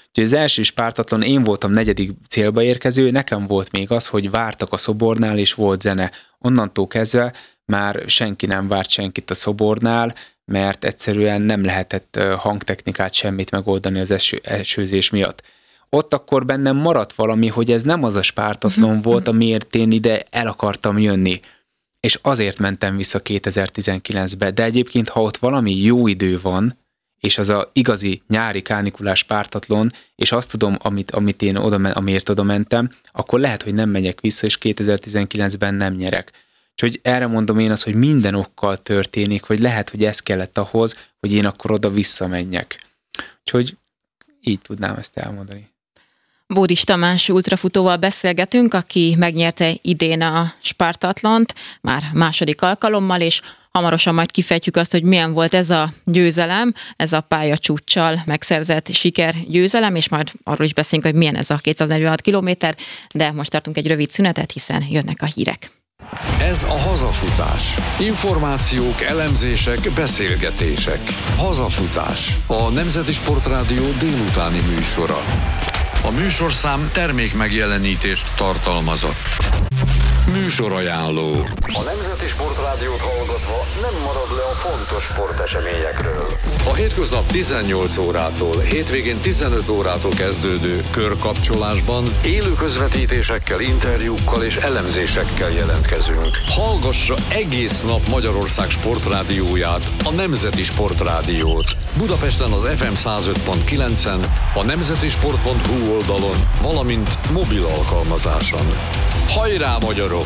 Úgyhogy az első pártatlon én voltam 4. célba érkező, nekem volt még az, hogy vártak a szobornál, és volt zene. Onnantól kezdve már senki nem várt senkit a szobornál, mert egyszerűen nem lehetett hangtechnikát semmit megoldani az esőzés miatt. Ott akkor bennem maradt valami, hogy ez nem az a pártatlon volt, amiért én ide el akartam jönni. És azért mentem vissza 2019-be. De egyébként, ha ott valami jó idő van, és az a igazi nyári kánikulás pártatlon, és azt tudom, amiért oda mentem, akkor lehet, hogy nem megyek vissza, és 2019-ben nem nyerek. Úgyhogy erre mondom én azt, hogy minden okkal történik, hogy lehet, hogy ez kellett ahhoz, hogy én akkor oda visszamenjek. Úgyhogy így tudnám ezt elmondani. Bódis Tamás ultrafutóval beszélgetünk, aki megnyerte idén a Spartatlont, már második alkalommal, és hamarosan majd kifejtjük azt, hogy milyen volt ez a győzelem, ez a pályacsúccsal megszerzett sikergyőzelem, és majd arról is beszélünk, hogy milyen ez a 246 kilométer, de most tartunk egy rövid szünetet, hiszen jönnek a hírek. Ez a Hazafutás. Információk, elemzések, beszélgetések. Hazafutás. A Nemzeti Sportrádió délutáni műsora. A műsorszám termékmegjelenítést tartalmazott. Műsorajánló. A Nemzeti Sportrádiót hallgatva nem marad le a fontos sporteseményekről. A hétköznap 18 órától, hétvégén 15 órától kezdődő körkapcsolásban élő közvetítésekkel, interjúkkal és elemzésekkel jelentkezünk. Hallgassa egész nap Magyarország sportrádióját, a Nemzeti Sportrádiót. Budapesten az FM 105.9-en, a nemzetisport.hu oldalon, valamint mobil alkalmazáson. Hajrá, magyarok!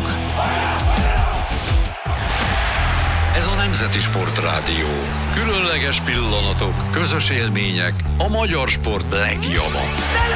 Ez a Nemzeti Sportrádió. Különleges pillanatok, közös élmények, a magyar sport legjava.